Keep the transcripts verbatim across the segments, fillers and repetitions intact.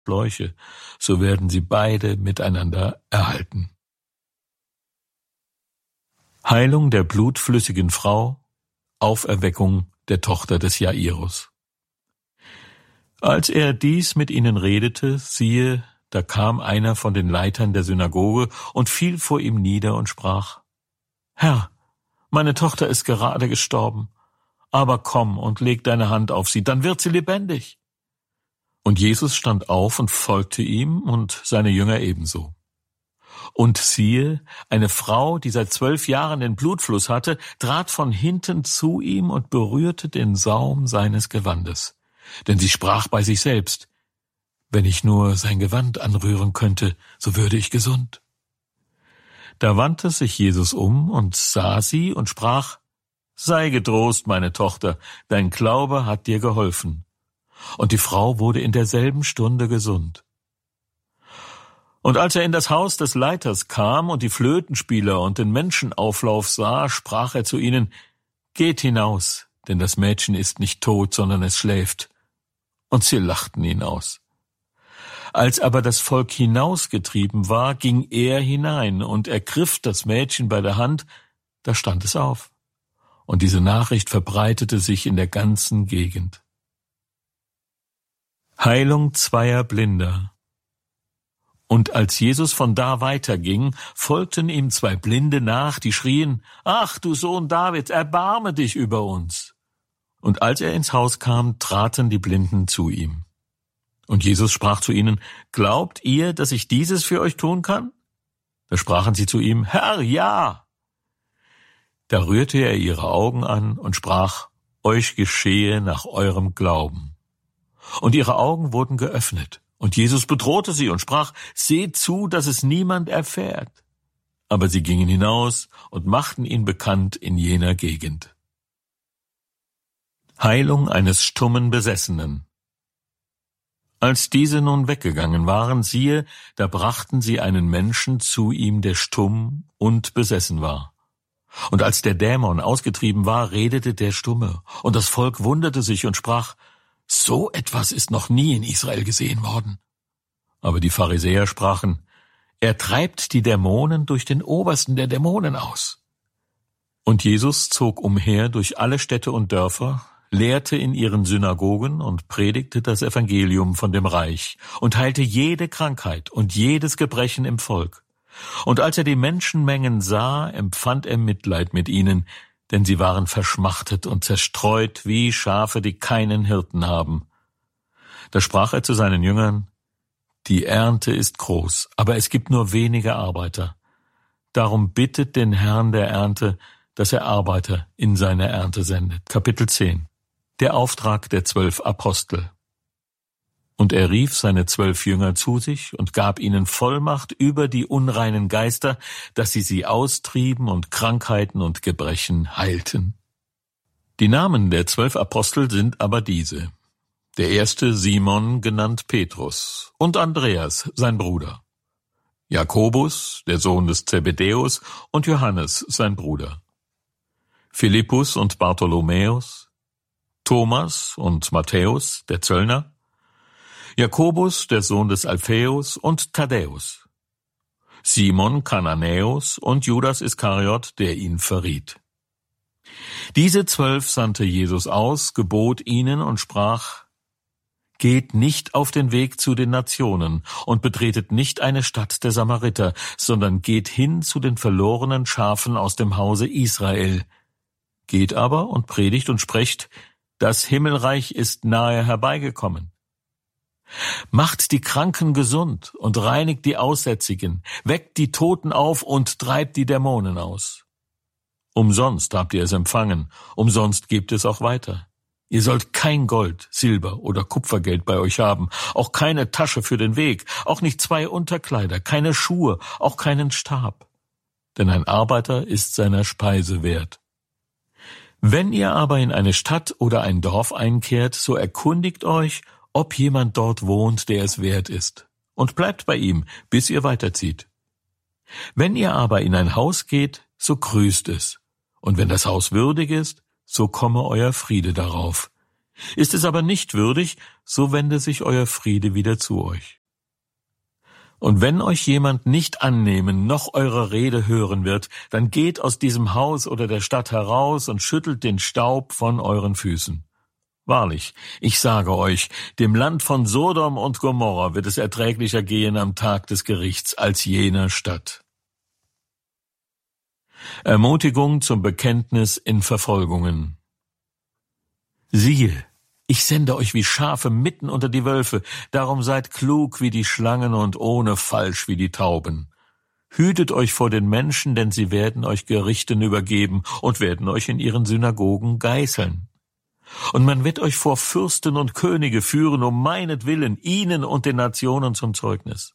Schläuche, so werden sie beide miteinander erhalten. Heilung der blutflüssigen Frau, Auferweckung der Tochter des Jairus. Als er dies mit ihnen redete, siehe, da kam einer von den Leitern der Synagoge und fiel vor ihm nieder und sprach: Herr, meine Tochter ist gerade gestorben, aber komm und leg deine Hand auf sie, dann wird sie lebendig. Und Jesus stand auf und folgte ihm und seine Jünger ebenso. Und siehe, eine Frau, die seit zwölf Jahren den Blutfluss hatte, trat von hinten zu ihm und berührte den Saum seines Gewandes. Denn sie sprach bei sich selbst: Wenn ich nur sein Gewand anrühren könnte, so würde ich gesund. Da wandte sich Jesus um und sah sie und sprach: Sei getrost, meine Tochter, dein Glaube hat dir geholfen. Und die Frau wurde in derselben Stunde gesund. Und als er in das Haus des Leiters kam und die Flötenspieler und den Menschenauflauf sah, sprach er zu ihnen: Geht hinaus, denn das Mädchen ist nicht tot, sondern es schläft. Und sie lachten ihn aus. Als aber das Volk hinausgetrieben war, ging er hinein und ergriff das Mädchen bei der Hand, da stand es auf. Und diese Nachricht verbreitete sich in der ganzen Gegend. Heilung zweier Blinder. Und als Jesus von da weiterging, folgten ihm zwei Blinde nach, die schrien: Ach, du Sohn Davids, erbarme dich über uns. Und als er ins Haus kam, traten die Blinden zu ihm. Und Jesus sprach zu ihnen: Glaubt ihr, dass ich dieses für euch tun kann? Da sprachen sie zu ihm: Herr, ja. Da rührte er ihre Augen an und sprach: Euch geschehe nach eurem Glauben. Und ihre Augen wurden geöffnet. Und Jesus bedrohte sie und sprach: Seht zu, dass es niemand erfährt. Aber sie gingen hinaus und machten ihn bekannt in jener Gegend. Heilung eines stummen Besessenen. Als diese nun weggegangen waren, siehe, da brachten sie einen Menschen zu ihm, der stumm und besessen war. Und als der Dämon ausgetrieben war, redete der Stumme, und das Volk wunderte sich und sprach: So etwas ist noch nie in Israel gesehen worden. Aber die Pharisäer sprachen: Er treibt die Dämonen durch den Obersten der Dämonen aus. Und Jesus zog umher durch alle Städte und Dörfer, lehrte in ihren Synagogen und predigte das Evangelium von dem Reich und heilte jede Krankheit und jedes Gebrechen im Volk. Und als er die Menschenmengen sah, empfand er Mitleid mit ihnen, denn sie waren verschmachtet und zerstreut wie Schafe, die keinen Hirten haben. Da sprach er zu seinen Jüngern: Die Ernte ist groß, aber es gibt nur wenige Arbeiter. Darum bittet den Herrn der Ernte, dass er Arbeiter in seine Ernte sendet. Kapitel zehn. Der Auftrag der zwölf Apostel. Und er rief seine zwölf Jünger zu sich und gab ihnen Vollmacht über die unreinen Geister, dass sie sie austrieben und Krankheiten und Gebrechen heilten. Die Namen der zwölf Apostel sind aber diese: Der erste Simon, genannt Petrus, und Andreas, sein Bruder, Jakobus, der Sohn des Zebedäus, und Johannes, sein Bruder, Philippus und Bartholomäus, Thomas und Matthäus, der Zöllner, Jakobus, der Sohn des Alphaeus, und Thaddäus, Simon Kananäus und Judas Iskariot, der ihn verriet. Diese zwölf sandte Jesus aus, gebot ihnen und sprach: Geht nicht auf den Weg zu den Nationen und betretet nicht eine Stadt der Samariter, sondern geht hin zu den verlorenen Schafen aus dem Hause Israel. Geht aber und predigt und sprecht: Das Himmelreich ist nahe herbeigekommen. Macht die Kranken gesund und reinigt die Aussätzigen, weckt die Toten auf und treibt die Dämonen aus. Umsonst habt ihr es empfangen, umsonst gebt es auch weiter. Ihr sollt kein Gold, Silber oder Kupfergeld bei euch haben, auch keine Tasche für den Weg, auch nicht zwei Unterkleider, keine Schuhe, auch keinen Stab. Denn ein Arbeiter ist seiner Speise wert. Wenn ihr aber in eine Stadt oder ein Dorf einkehrt, so erkundigt euch, ob jemand dort wohnt, der es wert ist, und bleibt bei ihm, bis ihr weiterzieht. Wenn ihr aber in ein Haus geht, so grüßt es, und wenn das Haus würdig ist, so komme euer Friede darauf. Ist es aber nicht würdig, so wende sich euer Friede wieder zu euch. Und wenn euch jemand nicht annehmen, noch eure Rede hören wird, dann geht aus diesem Haus oder der Stadt heraus und schüttelt den Staub von euren Füßen. Wahrlich, ich sage euch, dem Land von Sodom und Gomorra wird es erträglicher gehen am Tag des Gerichts als jener Stadt. Ermutigung zum Bekenntnis in Verfolgungen. Siehe, ich sende euch wie Schafe mitten unter die Wölfe, darum seid klug wie die Schlangen und ohne Falsch wie die Tauben. Hütet euch vor den Menschen, denn sie werden euch Gerichten übergeben und werden euch in ihren Synagogen geißeln. Und man wird euch vor Fürsten und Könige führen, um meinetwillen, ihnen und den Nationen zum Zeugnis.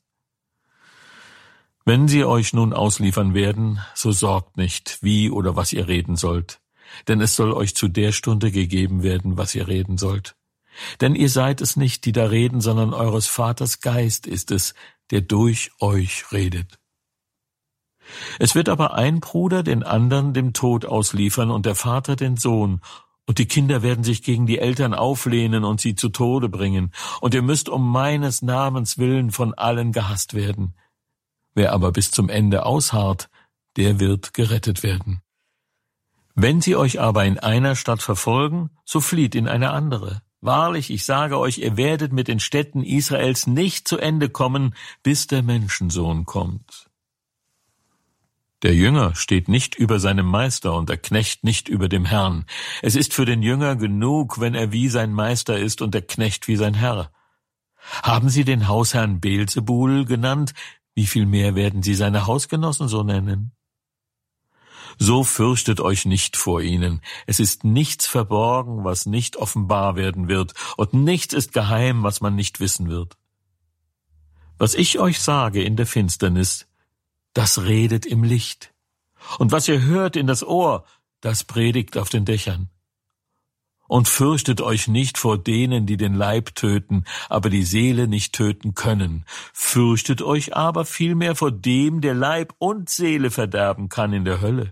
Wenn sie euch nun ausliefern werden, so sorgt nicht, wie oder was ihr reden sollt. Denn es soll euch zu der Stunde gegeben werden, was ihr reden sollt. Denn ihr seid es nicht, die da reden, sondern eures Vaters Geist ist es, der durch euch redet. Es wird aber ein Bruder den anderen dem Tod ausliefern und der Vater den Sohn, und die Kinder werden sich gegen die Eltern auflehnen und sie zu Tode bringen, und ihr müsst um meines Namens willen von allen gehasst werden. Wer aber bis zum Ende ausharrt, der wird gerettet werden. Wenn sie euch aber in einer Stadt verfolgen, so flieht in eine andere. Wahrlich, ich sage euch, ihr werdet mit den Städten Israels nicht zu Ende kommen, bis der Menschensohn kommt. Der Jünger steht nicht über seinem Meister und der Knecht nicht über dem Herrn. Es ist für den Jünger genug, wenn er wie sein Meister ist und der Knecht wie sein Herr. Haben sie den Hausherrn Beelzebul genannt, wie viel mehr werden sie seine Hausgenossen so nennen? So fürchtet euch nicht vor ihnen. Es ist nichts verborgen, was nicht offenbar werden wird, und nichts ist geheim, was man nicht wissen wird. Was ich euch sage in der Finsternis, das redet im Licht. Und was ihr hört in das Ohr, das predigt auf den Dächern. Und fürchtet euch nicht vor denen, die den Leib töten, aber die Seele nicht töten können. Fürchtet euch aber vielmehr vor dem, der Leib und Seele verderben kann in der Hölle.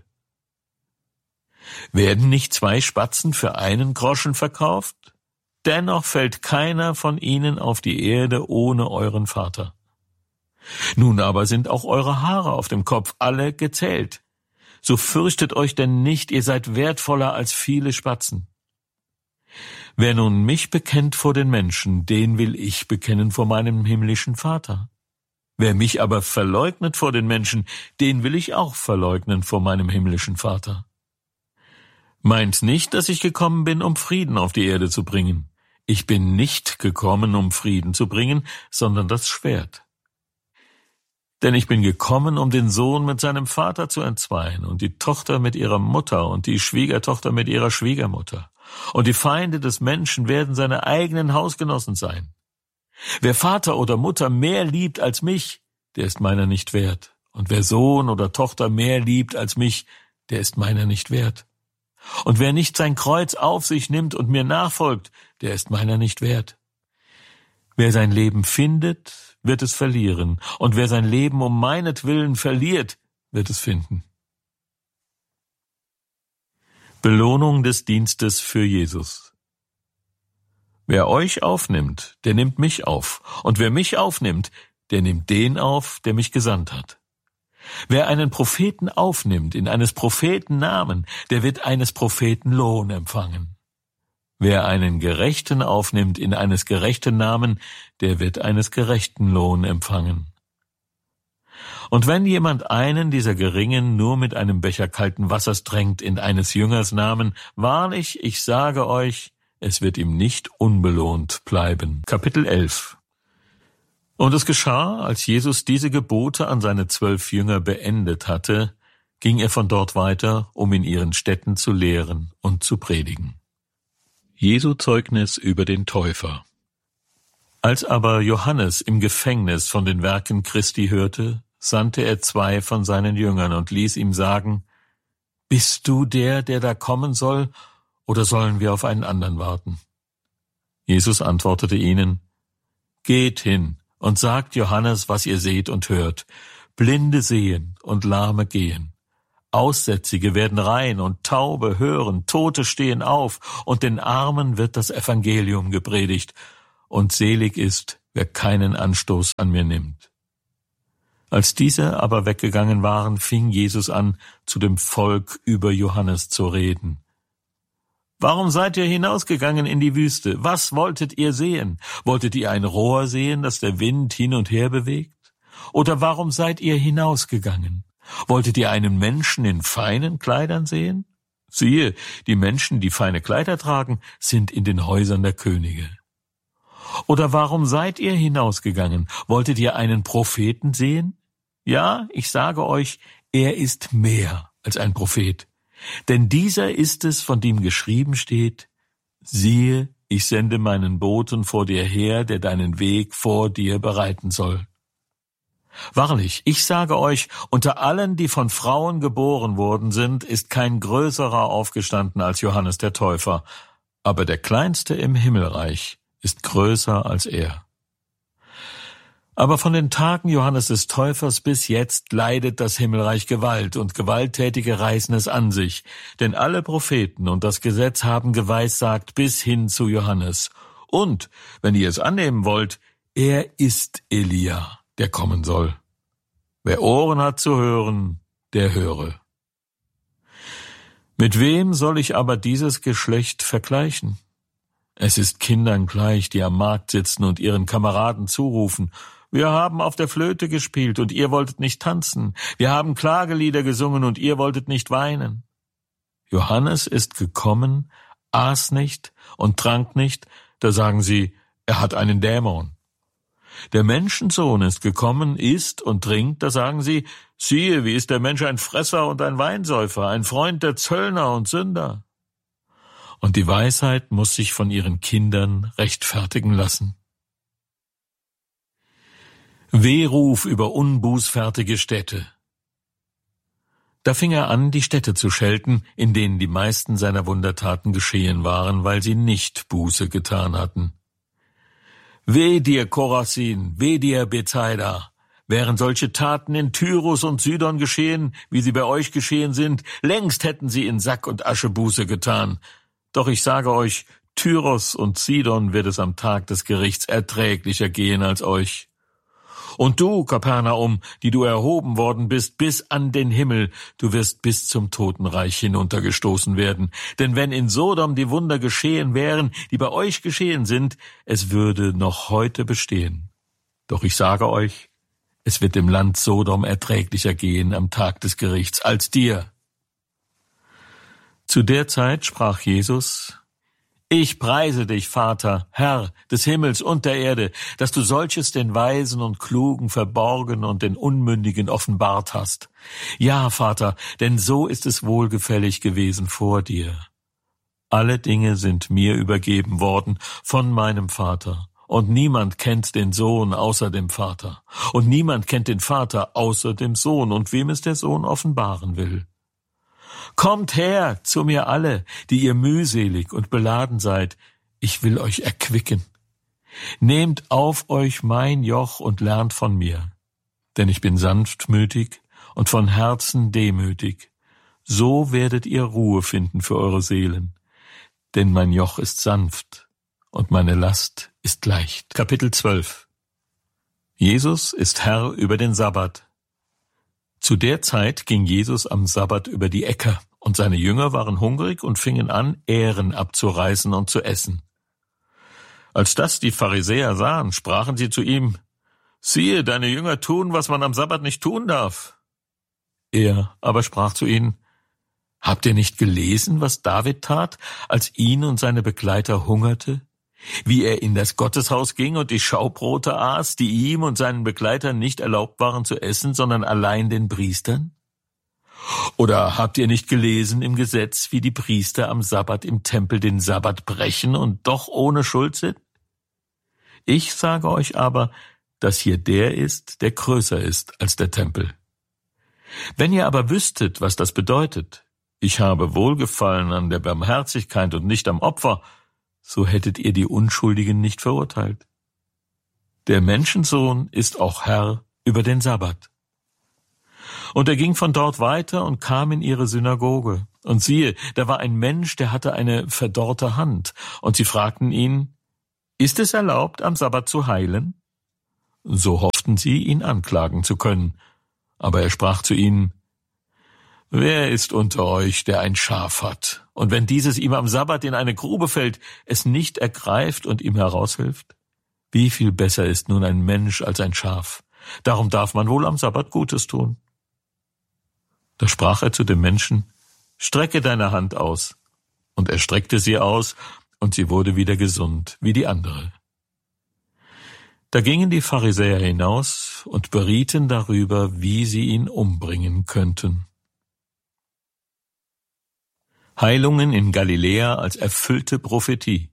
Werden nicht zwei Spatzen für einen Groschen verkauft? Dennoch fällt keiner von ihnen auf die Erde ohne euren Vater. Nun aber sind auch eure Haare auf dem Kopf alle gezählt. So fürchtet euch denn nicht, ihr seid wertvoller als viele Spatzen. Wer nun mich bekennt vor den Menschen, den will ich bekennen vor meinem himmlischen Vater. Wer mich aber verleugnet vor den Menschen, den will ich auch verleugnen vor meinem himmlischen Vater. Meint nicht, dass ich gekommen bin, um Frieden auf die Erde zu bringen. Ich bin nicht gekommen, um Frieden zu bringen, sondern das Schwert. Denn ich bin gekommen, um den Sohn mit seinem Vater zu entzweien und die Tochter mit ihrer Mutter und die Schwiegertochter mit ihrer Schwiegermutter. Und die Feinde des Menschen werden seine eigenen Hausgenossen sein. Wer Vater oder Mutter mehr liebt als mich, der ist meiner nicht wert. Und wer Sohn oder Tochter mehr liebt als mich, der ist meiner nicht wert. Und wer nicht sein Kreuz auf sich nimmt und mir nachfolgt, der ist meiner nicht wert. Wer sein Leben findet, wird es verlieren, und wer sein Leben um meinetwillen verliert, wird es finden. Belohnung des Dienstes für Jesus. Wer euch aufnimmt, der nimmt mich auf, und wer mich aufnimmt, der nimmt den auf, der mich gesandt hat. Wer einen Propheten aufnimmt in eines Propheten Namen, der wird eines Propheten Lohn empfangen. Wer einen Gerechten aufnimmt in eines gerechten Namen, der wird eines gerechten Lohn empfangen. Und wenn jemand einen dieser Geringen nur mit einem Becher kalten Wassers drängt in eines Jüngers Namen, wahrlich, ich sage euch, es wird ihm nicht unbelohnt bleiben. Kapitel elf. Und es geschah, als Jesus diese Gebote an seine zwölf Jünger beendet hatte, ging er von dort weiter, um in ihren Städten zu lehren und zu predigen. Jesu Zeugnis über den Täufer. Als aber Johannes im Gefängnis von den Werken Christi hörte, sandte er zwei von seinen Jüngern und ließ ihm sagen: Bist du der, der da kommen soll, oder sollen wir auf einen anderen warten? Jesus antwortete ihnen: Geht hin und sagt Johannes, was ihr seht und hört. Blinde sehen und Lahme gehen. Aussätzige werden rein und Taube hören, Tote stehen auf und den Armen wird das Evangelium gepredigt. Und selig ist, wer keinen Anstoß an mir nimmt. Als diese aber weggegangen waren, fing Jesus an, zu dem Volk über Johannes zu reden. Warum seid ihr hinausgegangen in die Wüste? Was wolltet ihr sehen? Wolltet ihr ein Rohr sehen, das der Wind hin und her bewegt? Oder warum seid ihr hinausgegangen? Wolltet ihr einen Menschen in feinen Kleidern sehen? Siehe, die Menschen, die feine Kleider tragen, sind in den Häusern der Könige. Oder warum seid ihr hinausgegangen? Wolltet ihr einen Propheten sehen? Ja, ich sage euch, er ist mehr als ein Prophet. Denn dieser ist es, von dem geschrieben steht, siehe, ich sende meinen Boten vor dir her, der deinen Weg vor dir bereiten soll. Wahrlich, ich sage euch, unter allen, die von Frauen geboren worden sind, ist kein größerer aufgestanden als Johannes der Täufer, aber der Kleinste im Himmelreich ist größer als er. Aber von den Tagen Johannes des Täufers bis jetzt leidet das Himmelreich Gewalt, und Gewalttätige reißen es an sich, denn alle Propheten und das Gesetz haben geweissagt bis hin zu Johannes. Und, wenn ihr es annehmen wollt, er ist Elia, der kommen soll. Wer Ohren hat zu hören, der höre. Mit wem soll ich aber dieses Geschlecht vergleichen? Es ist Kindern gleich, die am Markt sitzen und ihren Kameraden zurufen, wir haben auf der Flöte gespielt und ihr wolltet nicht tanzen, wir haben Klagelieder gesungen und ihr wolltet nicht weinen. Johannes ist gekommen, aß nicht und trank nicht, da sagen sie, er hat einen Dämon. Der Menschensohn ist gekommen, isst und trinkt, da sagen sie, siehe, wie ist der Mensch ein Fresser und ein Weinsäufer, ein Freund der Zöllner und Sünder. Und die Weisheit muss sich von ihren Kindern rechtfertigen lassen. Wehruf über unbußfertige Städte. Da fing er an, die Städte zu schelten, in denen die meisten seiner Wundertaten geschehen waren, weil sie nicht Buße getan hatten. Weh dir, Chorazin, weh dir, Bethsaida! Wären solche Taten in Tyrus und Sidon geschehen, wie sie bei euch geschehen sind, längst hätten sie in Sack und Asche Buße getan. Doch ich sage euch, Tyros und Sidon wird es am Tag des Gerichts erträglicher gehen als euch. Und du, Kapernaum, die du erhoben worden bist bis an den Himmel, du wirst bis zum Totenreich hinuntergestoßen werden. Denn wenn in Sodom die Wunder geschehen wären, die bei euch geschehen sind, es würde noch heute bestehen. Doch ich sage euch, es wird dem Land Sodom erträglicher gehen am Tag des Gerichts als dir. Zu der Zeit sprach Jesus, ich preise dich, Vater, Herr des Himmels und der Erde, dass du solches den Weisen und Klugen verborgen und den Unmündigen offenbart hast. Ja, Vater, denn so ist es wohlgefällig gewesen vor dir. Alle Dinge sind mir übergeben worden von meinem Vater, und niemand kennt den Sohn außer dem Vater, und niemand kennt den Vater außer dem Sohn, und wem es der Sohn offenbaren will. Kommt her zu mir alle, die ihr mühselig und beladen seid, ich will euch erquicken. Nehmt auf euch mein Joch und lernt von mir, denn ich bin sanftmütig und von Herzen demütig. So werdet ihr Ruhe finden für eure Seelen, denn mein Joch ist sanft und meine Last ist leicht. Kapitel zwölf. Jesus ist Herr über den Sabbat. Zu der Zeit ging Jesus am Sabbat über die Äcker, und seine Jünger waren hungrig und fingen an, Ähren abzureißen und zu essen. Als das die Pharisäer sahen, sprachen sie zu ihm, siehe, deine Jünger tun, was man am Sabbat nicht tun darf. Er aber sprach zu ihnen, habt ihr nicht gelesen, was David tat, als ihn und seine Begleiter hungerte? Wie er in das Gotteshaus ging und die Schaubrote aß, die ihm und seinen Begleitern nicht erlaubt waren zu essen, sondern allein den Priestern? Oder habt ihr nicht gelesen im Gesetz, wie die Priester am Sabbat im Tempel den Sabbat brechen und doch ohne Schuld sind? Ich sage euch aber, dass hier der ist, der größer ist als der Tempel. Wenn ihr aber wüsstet, was das bedeutet, ich habe Wohlgefallen an der Barmherzigkeit und nicht am Opfer, so hättet ihr die Unschuldigen nicht verurteilt. Der Menschensohn ist auch Herr über den Sabbat. Und er ging von dort weiter und kam in ihre Synagoge. Und siehe, da war ein Mensch, der hatte eine verdorrte Hand. Und sie fragten ihn, ist es erlaubt, am Sabbat zu heilen? So hofften sie, ihn anklagen zu können. Aber er sprach zu ihnen, wer ist unter euch, der ein Schaf hat, und wenn dieses ihm am Sabbat in eine Grube fällt, es nicht ergreift und ihm heraushilft? Wie viel besser ist nun ein Mensch als ein Schaf? Darum darf man wohl am Sabbat Gutes tun. Da sprach er zu dem Menschen, strecke deine Hand aus. Und er streckte sie aus, und sie wurde wieder gesund, wie die andere. Da gingen die Pharisäer hinaus und berieten darüber, wie sie ihn umbringen könnten. Heilungen in Galiläa als erfüllte Prophetie.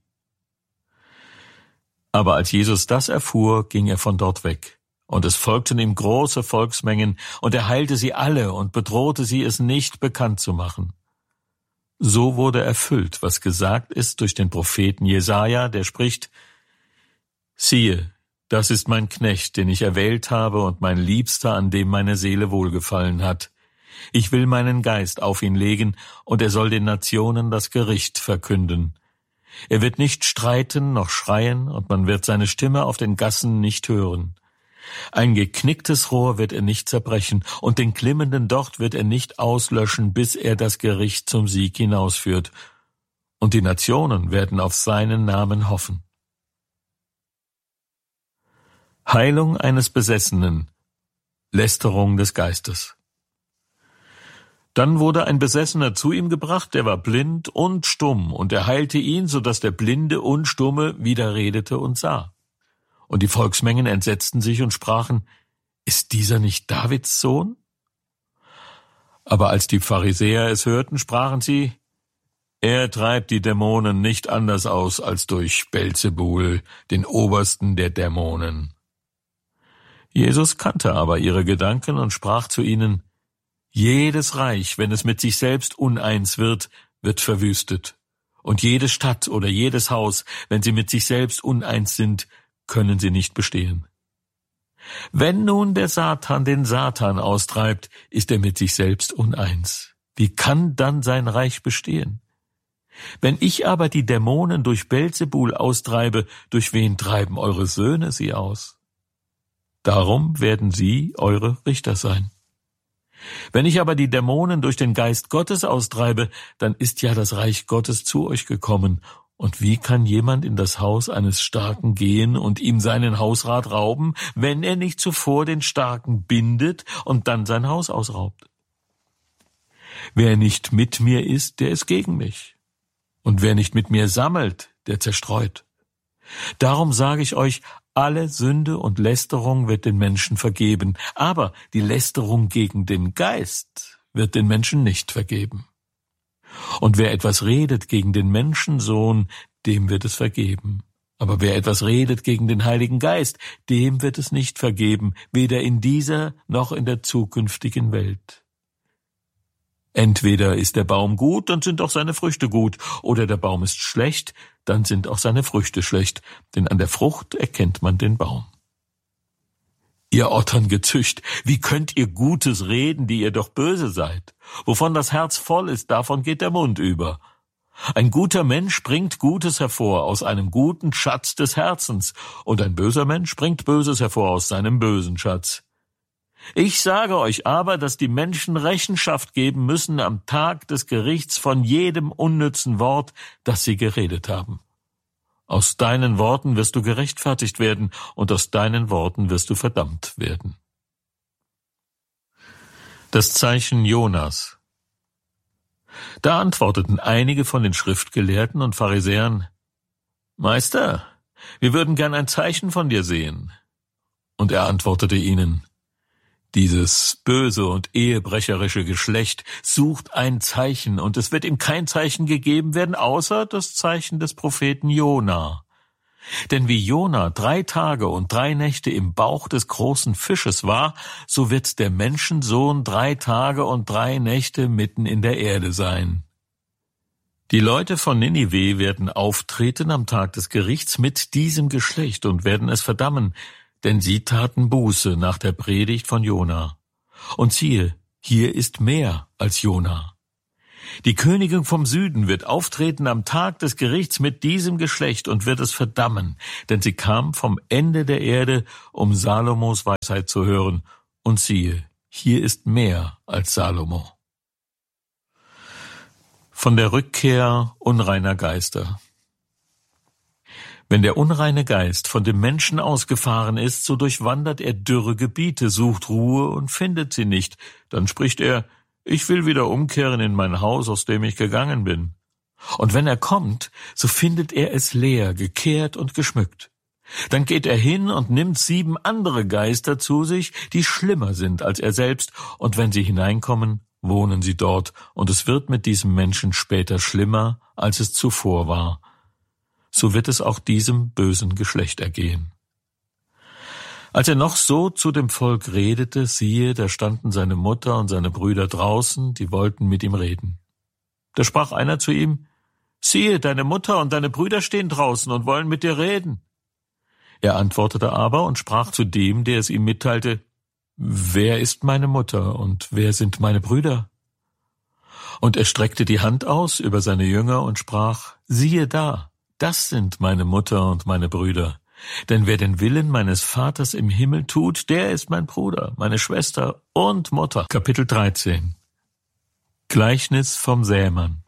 Aber als Jesus das erfuhr, ging er von dort weg. Und es folgten ihm große Volksmengen, und er heilte sie alle und bedrohte sie, es nicht bekannt zu machen. So wurde erfüllt, was gesagt ist durch den Propheten Jesaja, der spricht, siehe, das ist mein Knecht, den ich erwählt habe, und mein Liebster, an dem meine Seele wohlgefallen hat. Ich will meinen Geist auf ihn legen, und er soll den Nationen das Gericht verkünden. Er wird nicht streiten noch schreien, und man wird seine Stimme auf den Gassen nicht hören. Ein geknicktes Rohr wird er nicht zerbrechen, und den glimmenden Docht wird er nicht auslöschen, bis er das Gericht zum Sieg hinausführt. Und die Nationen werden auf seinen Namen hoffen. Heilung eines Besessenen, Lästerung des Geistes. Dann wurde ein Besessener zu ihm gebracht, der war blind und stumm, und er heilte ihn, so dass der Blinde und Stumme wieder redete und sah. Und die Volksmengen entsetzten sich und sprachen, ist dieser nicht Davids Sohn? Aber als die Pharisäer es hörten, sprachen sie, er treibt die Dämonen nicht anders aus als durch Belzebul, den Obersten der Dämonen. Jesus kannte aber ihre Gedanken und sprach zu ihnen, jedes Reich, wenn es mit sich selbst uneins wird, wird verwüstet. Und jede Stadt oder jedes Haus, wenn sie mit sich selbst uneins sind, können sie nicht bestehen. Wenn nun der Satan den Satan austreibt, ist er mit sich selbst uneins. Wie kann dann sein Reich bestehen? Wenn ich aber die Dämonen durch Belzebul austreibe, durch wen treiben eure Söhne sie aus? Darum werden sie eure Richter sein. Wenn ich aber die Dämonen durch den Geist Gottes austreibe, dann ist ja das Reich Gottes zu euch gekommen. Und wie kann jemand in das Haus eines Starken gehen und ihm seinen Hausrat rauben, wenn er nicht zuvor den Starken bindet und dann sein Haus ausraubt? Wer nicht mit mir ist, der ist gegen mich. Und wer nicht mit mir sammelt, der zerstreut. Darum sage ich euch, alle Sünde und Lästerung wird den Menschen vergeben, aber die Lästerung gegen den Geist wird den Menschen nicht vergeben. Und wer etwas redet gegen den Menschensohn, dem wird es vergeben. Aber wer etwas redet gegen den Heiligen Geist, dem wird es nicht vergeben, weder in dieser noch in der zukünftigen Welt. Entweder ist der Baum gut, dann sind auch seine Früchte gut, oder der Baum ist schlecht, dann sind auch seine Früchte schlecht, denn an der Frucht erkennt man den Baum. Ihr Otterngezücht, wie könnt ihr Gutes reden, die ihr doch böse seid? Wovon das Herz voll ist, davon geht der Mund über. Ein guter Mensch bringt Gutes hervor aus einem guten Schatz des Herzens, und ein böser Mensch bringt Böses hervor aus seinem bösen Schatz. Ich sage euch aber, dass die Menschen Rechenschaft geben müssen am Tag des Gerichts von jedem unnützen Wort, das sie geredet haben. Aus deinen Worten wirst du gerechtfertigt werden, und aus deinen Worten wirst du verdammt werden. Das Zeichen Jonas. Da antworteten einige von den Schriftgelehrten und Pharisäern, Meister, wir würden gern ein Zeichen von dir sehen. Und er antwortete ihnen, dieses böse und ehebrecherische Geschlecht sucht ein Zeichen, und es wird ihm kein Zeichen gegeben werden, außer das Zeichen des Propheten Jona. Denn wie Jona drei Tage und drei Nächte im Bauch des großen Fisches war, so wird der Menschensohn drei Tage und drei Nächte mitten in der Erde sein. Die Leute von Ninive werden auftreten am Tag des Gerichts mit diesem Geschlecht und werden es verdammen, denn sie taten Buße nach der Predigt von Jona. Und siehe, hier ist mehr als Jona. Die Königin vom Süden wird auftreten am Tag des Gerichts mit diesem Geschlecht und wird es verdammen, denn sie kam vom Ende der Erde, um Salomos Weisheit zu hören. Und siehe, hier ist mehr als Salomo. Von der Rückkehr unreiner Geister. Wenn der unreine Geist von dem Menschen ausgefahren ist, so durchwandert er dürre Gebiete, sucht Ruhe und findet sie nicht. Dann spricht er: Ich will wieder umkehren in mein Haus, aus dem ich gegangen bin. Und wenn er kommt, so findet er es leer, gekehrt und geschmückt. Dann geht er hin und nimmt sieben andere Geister zu sich, die schlimmer sind als er selbst, und wenn sie hineinkommen, wohnen sie dort, und es wird mit diesem Menschen später schlimmer, als es zuvor war. So wird es auch diesem bösen Geschlecht ergehen. Als er noch so zu dem Volk redete, siehe, da standen seine Mutter und seine Brüder draußen, die wollten mit ihm reden. Da sprach einer zu ihm: Siehe, deine Mutter und deine Brüder stehen draußen und wollen mit dir reden. Er antwortete aber und sprach zu dem, der es ihm mitteilte: Wer ist meine Mutter und wer sind meine Brüder? Und er streckte die Hand aus über seine Jünger und sprach: Siehe da, das sind meine Mutter und meine Brüder. Denn wer den Willen meines Vaters im Himmel tut, der ist mein Bruder, meine Schwester und Mutter. Kapitel dreizehn. Gleichnis vom Sämann.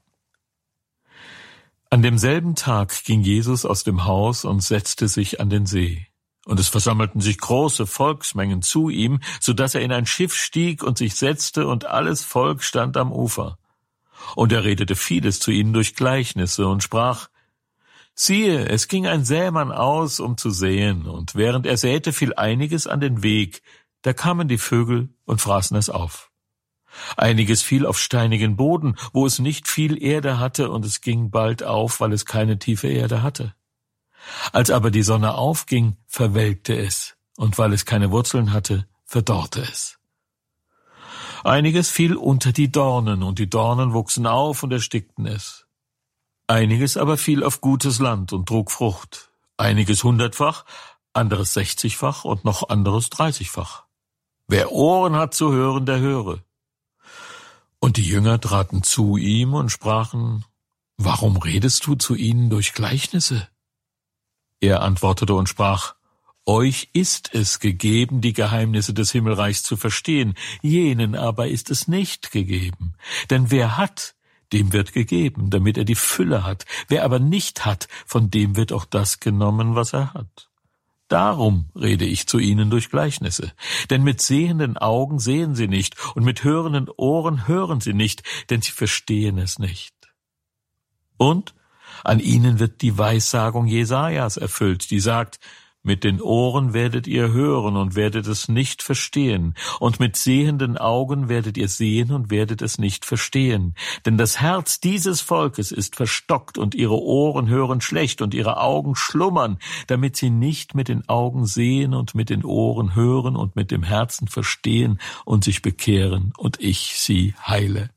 An demselben Tag ging Jesus aus dem Haus und setzte sich an den See. Und es versammelten sich große Volksmengen zu ihm, so dass er in ein Schiff stieg und sich setzte, und alles Volk stand am Ufer. Und er redete vieles zu ihnen durch Gleichnisse und sprach: Siehe, es ging ein Sämann aus, um zu säen, und während er säte, fiel einiges an den Weg. Da kamen die Vögel und fraßen es auf. Einiges fiel auf steinigen Boden, wo es nicht viel Erde hatte, und es ging bald auf, weil es keine tiefe Erde hatte. Als aber die Sonne aufging, verwelkte es, und weil es keine Wurzeln hatte, verdorrte es. Einiges fiel unter die Dornen, und die Dornen wuchsen auf und erstickten es. Einiges aber fiel auf gutes Land und trug Frucht, einiges hundertfach, anderes sechzigfach und noch anderes dreißigfach. Wer Ohren hat zu hören, der höre. Und die Jünger traten zu ihm und sprachen: Warum redest du zu ihnen durch Gleichnisse? Er antwortete und sprach: Euch ist es gegeben, die Geheimnisse des Himmelreichs zu verstehen, jenen aber ist es nicht gegeben. Denn wer hat, dem wird gegeben, damit er die Fülle hat. Wer aber nicht hat, von dem wird auch das genommen, was er hat. Darum rede ich zu ihnen durch Gleichnisse. Denn mit sehenden Augen sehen sie nicht, und mit hörenden Ohren hören sie nicht, denn sie verstehen es nicht. Und an ihnen wird die Weissagung Jesajas erfüllt, die sagt: Mit den Ohren werdet ihr hören und werdet es nicht verstehen, und mit sehenden Augen werdet ihr sehen und werdet es nicht verstehen. Denn das Herz dieses Volkes ist verstockt, und ihre Ohren hören schlecht, und ihre Augen schlummern, damit sie nicht mit den Augen sehen und mit den Ohren hören und mit dem Herzen verstehen und sich bekehren, und ich sie heile.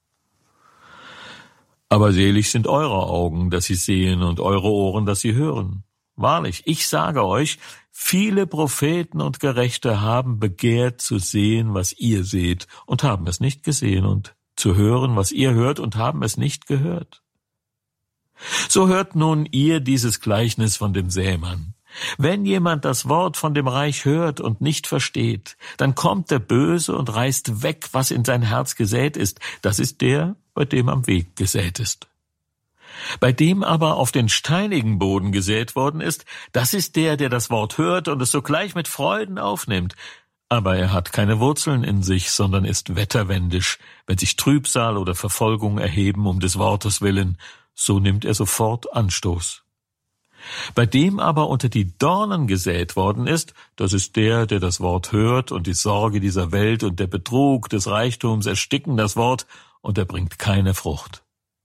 Aber selig sind eure Augen, dass sie sehen, und eure Ohren, dass sie hören. Wahrlich, ich sage euch, viele Propheten und Gerechte haben begehrt zu sehen, was ihr seht, und haben es nicht gesehen, und zu hören, was ihr hört, und haben es nicht gehört. So hört nun ihr dieses Gleichnis von dem Sämann. Wenn jemand das Wort von dem Reich hört und nicht versteht, dann kommt der Böse und reißt weg, was in sein Herz gesät ist. Das ist der, bei dem am Weg gesät ist. Bei dem aber auf den steinigen Boden gesät worden ist, das ist der, der das Wort hört und es sogleich mit Freuden aufnimmt. Aber er hat keine Wurzeln in sich, sondern ist wetterwendisch. Wenn sich Trübsal oder Verfolgung erheben um des Wortes willen, so nimmt er sofort Anstoß. Bei dem aber unter die Dornen gesät worden ist, das ist der, der das Wort hört, und die Sorge dieser Welt und der Betrug des Reichtums ersticken das Wort, und er bringt keine Frucht.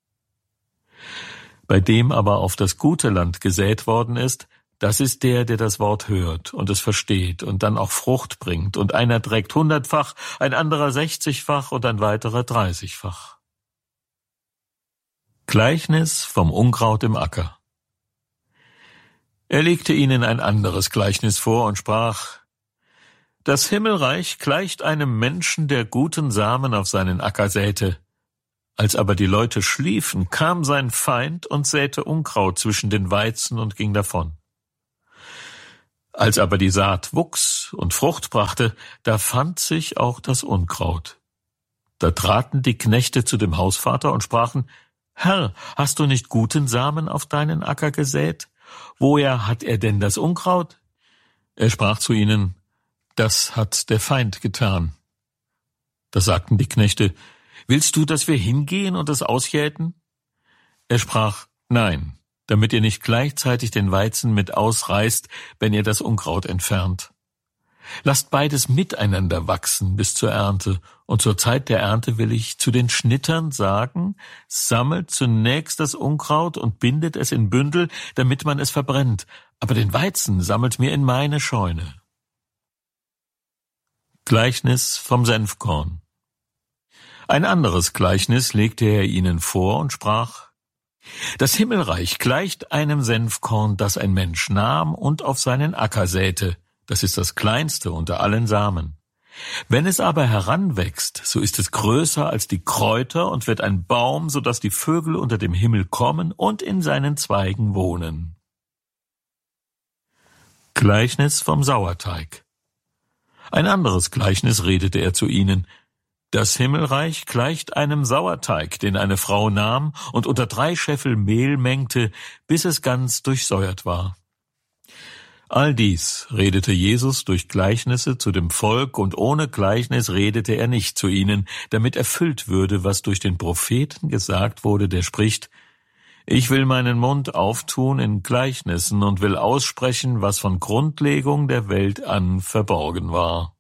Bei dem aber auf das gute Land gesät worden ist, das ist der, der das Wort hört und es versteht und dann auch Frucht bringt, und einer trägt hundertfach, ein anderer sechzigfach und ein weiterer dreißigfach. Gleichnis vom Unkraut im Acker. Er legte ihnen ein anderes Gleichnis vor und sprach: Das Himmelreich gleicht einem Menschen, der guten Samen auf seinen Acker säte. Als aber die Leute schliefen, kam sein Feind und säte Unkraut zwischen den Weizen und ging davon. Als aber die Saat wuchs und Frucht brachte, da fand sich auch das Unkraut. Da traten die Knechte zu dem Hausvater und sprachen: Herr, hast du nicht guten Samen auf deinen Acker gesät? Woher hat er denn das Unkraut? Er sprach zu ihnen: Das hat der Feind getan. Da sagten die Knechte: Willst du, dass wir hingehen und es ausjäten? Er sprach: Nein, damit ihr nicht gleichzeitig den Weizen mit ausreißt, wenn ihr das Unkraut entfernt. Lasst beides miteinander wachsen bis zur Ernte, und zur Zeit der Ernte will ich zu den Schnittern sagen: Sammelt zunächst das Unkraut und bindet es in Bündel, damit man es verbrennt, aber den Weizen sammelt mir in meine Scheune. Gleichnis vom Senfkorn. Ein anderes Gleichnis legte er ihnen vor und sprach: Das Himmelreich gleicht einem Senfkorn, das ein Mensch nahm und auf seinen Acker säte. Das ist das kleinste unter allen Samen. Wenn es aber heranwächst, so ist es größer als die Kräuter und wird ein Baum, so dass die Vögel unter dem Himmel kommen und in seinen Zweigen wohnen. Gleichnis vom Sauerteig. Ein anderes Gleichnis redete er zu ihnen: Das Himmelreich gleicht einem Sauerteig, den eine Frau nahm und unter drei Scheffel Mehl mengte, bis es ganz durchsäuert war. All dies redete Jesus durch Gleichnisse zu dem Volk, und ohne Gleichnis redete er nicht zu ihnen, damit erfüllt würde, was durch den Propheten gesagt wurde, der spricht: Ich will meinen Mund auftun in Gleichnissen und will aussprechen, was von Grundlegung der Welt an verborgen war.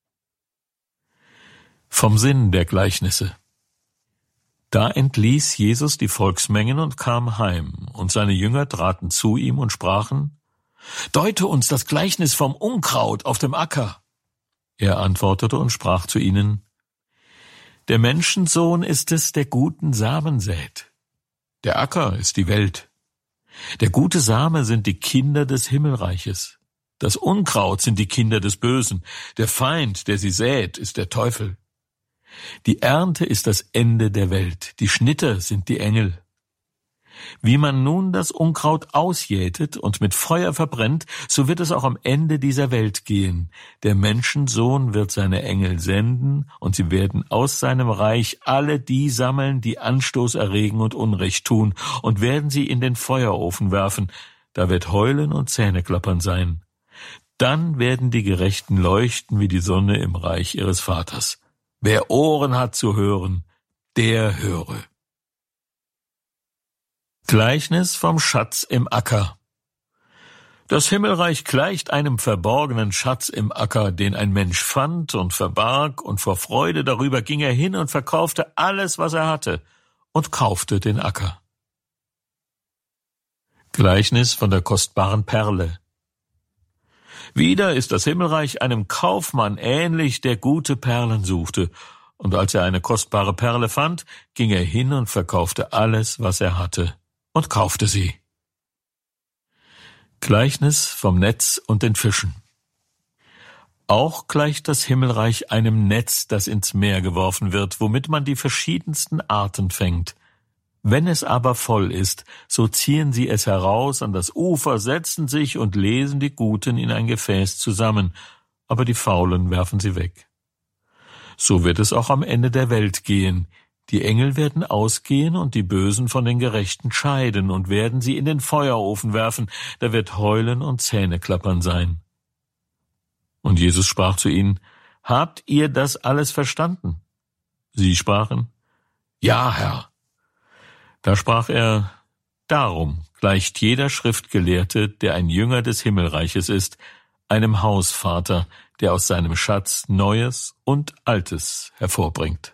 Vom Sinn der Gleichnisse. Da entließ Jesus die Volksmengen und kam heim, und seine Jünger traten zu ihm und sprachen: Deute uns das Gleichnis vom Unkraut auf dem Acker. Er antwortete und sprach zu ihnen: Der Menschensohn ist es, der guten Samen sät. Der Acker ist die Welt. Der gute Same sind die Kinder des Himmelreiches. Das Unkraut sind die Kinder des Bösen. Der Feind, der sie sät, ist der Teufel. Die Ernte ist das Ende der Welt. Die Schnitter sind die Engel. Wie man nun das Unkraut ausjätet und mit Feuer verbrennt, so wird es auch am Ende dieser Welt gehen. Der Menschensohn wird seine Engel senden, und sie werden aus seinem Reich alle die sammeln, die Anstoß erregen und Unrecht tun, und werden sie in den Feuerofen werfen. Da wird Heulen und Zähneklappern sein. Dann werden die Gerechten leuchten wie die Sonne im Reich ihres Vaters. Wer Ohren hat zu hören, der höre. Gleichnis vom Schatz im Acker. Das Himmelreich gleicht einem verborgenen Schatz im Acker, den ein Mensch fand und verbarg, und vor Freude darüber ging er hin und verkaufte alles, was er hatte, und kaufte den Acker. Gleichnis von der kostbaren Perle. Wieder ist das Himmelreich einem Kaufmann ähnlich, der gute Perlen suchte, und als er eine kostbare Perle fand, ging er hin und verkaufte alles, was er hatte, und kaufte sie. Gleichnis vom Netz und den Fischen. Auch gleicht das Himmelreich einem Netz, das ins Meer geworfen wird, womit man die verschiedensten Arten fängt. Wenn es aber voll ist, so ziehen sie es heraus an das Ufer, setzen sich und lesen die Guten in ein Gefäß zusammen, aber die Faulen werfen sie weg. So wird es auch am Ende der Welt gehen. Die Engel werden ausgehen und die Bösen von den Gerechten scheiden und werden sie in den Feuerofen werfen, da wird Heulen und Zähneklappern sein. Und Jesus sprach zu ihnen: Habt ihr das alles verstanden? Sie sprachen: Ja, Herr. Da sprach er: Darum gleicht jeder Schriftgelehrte, der ein Jünger des Himmelreiches ist, einem Hausvater, der aus seinem Schatz Neues und Altes hervorbringt.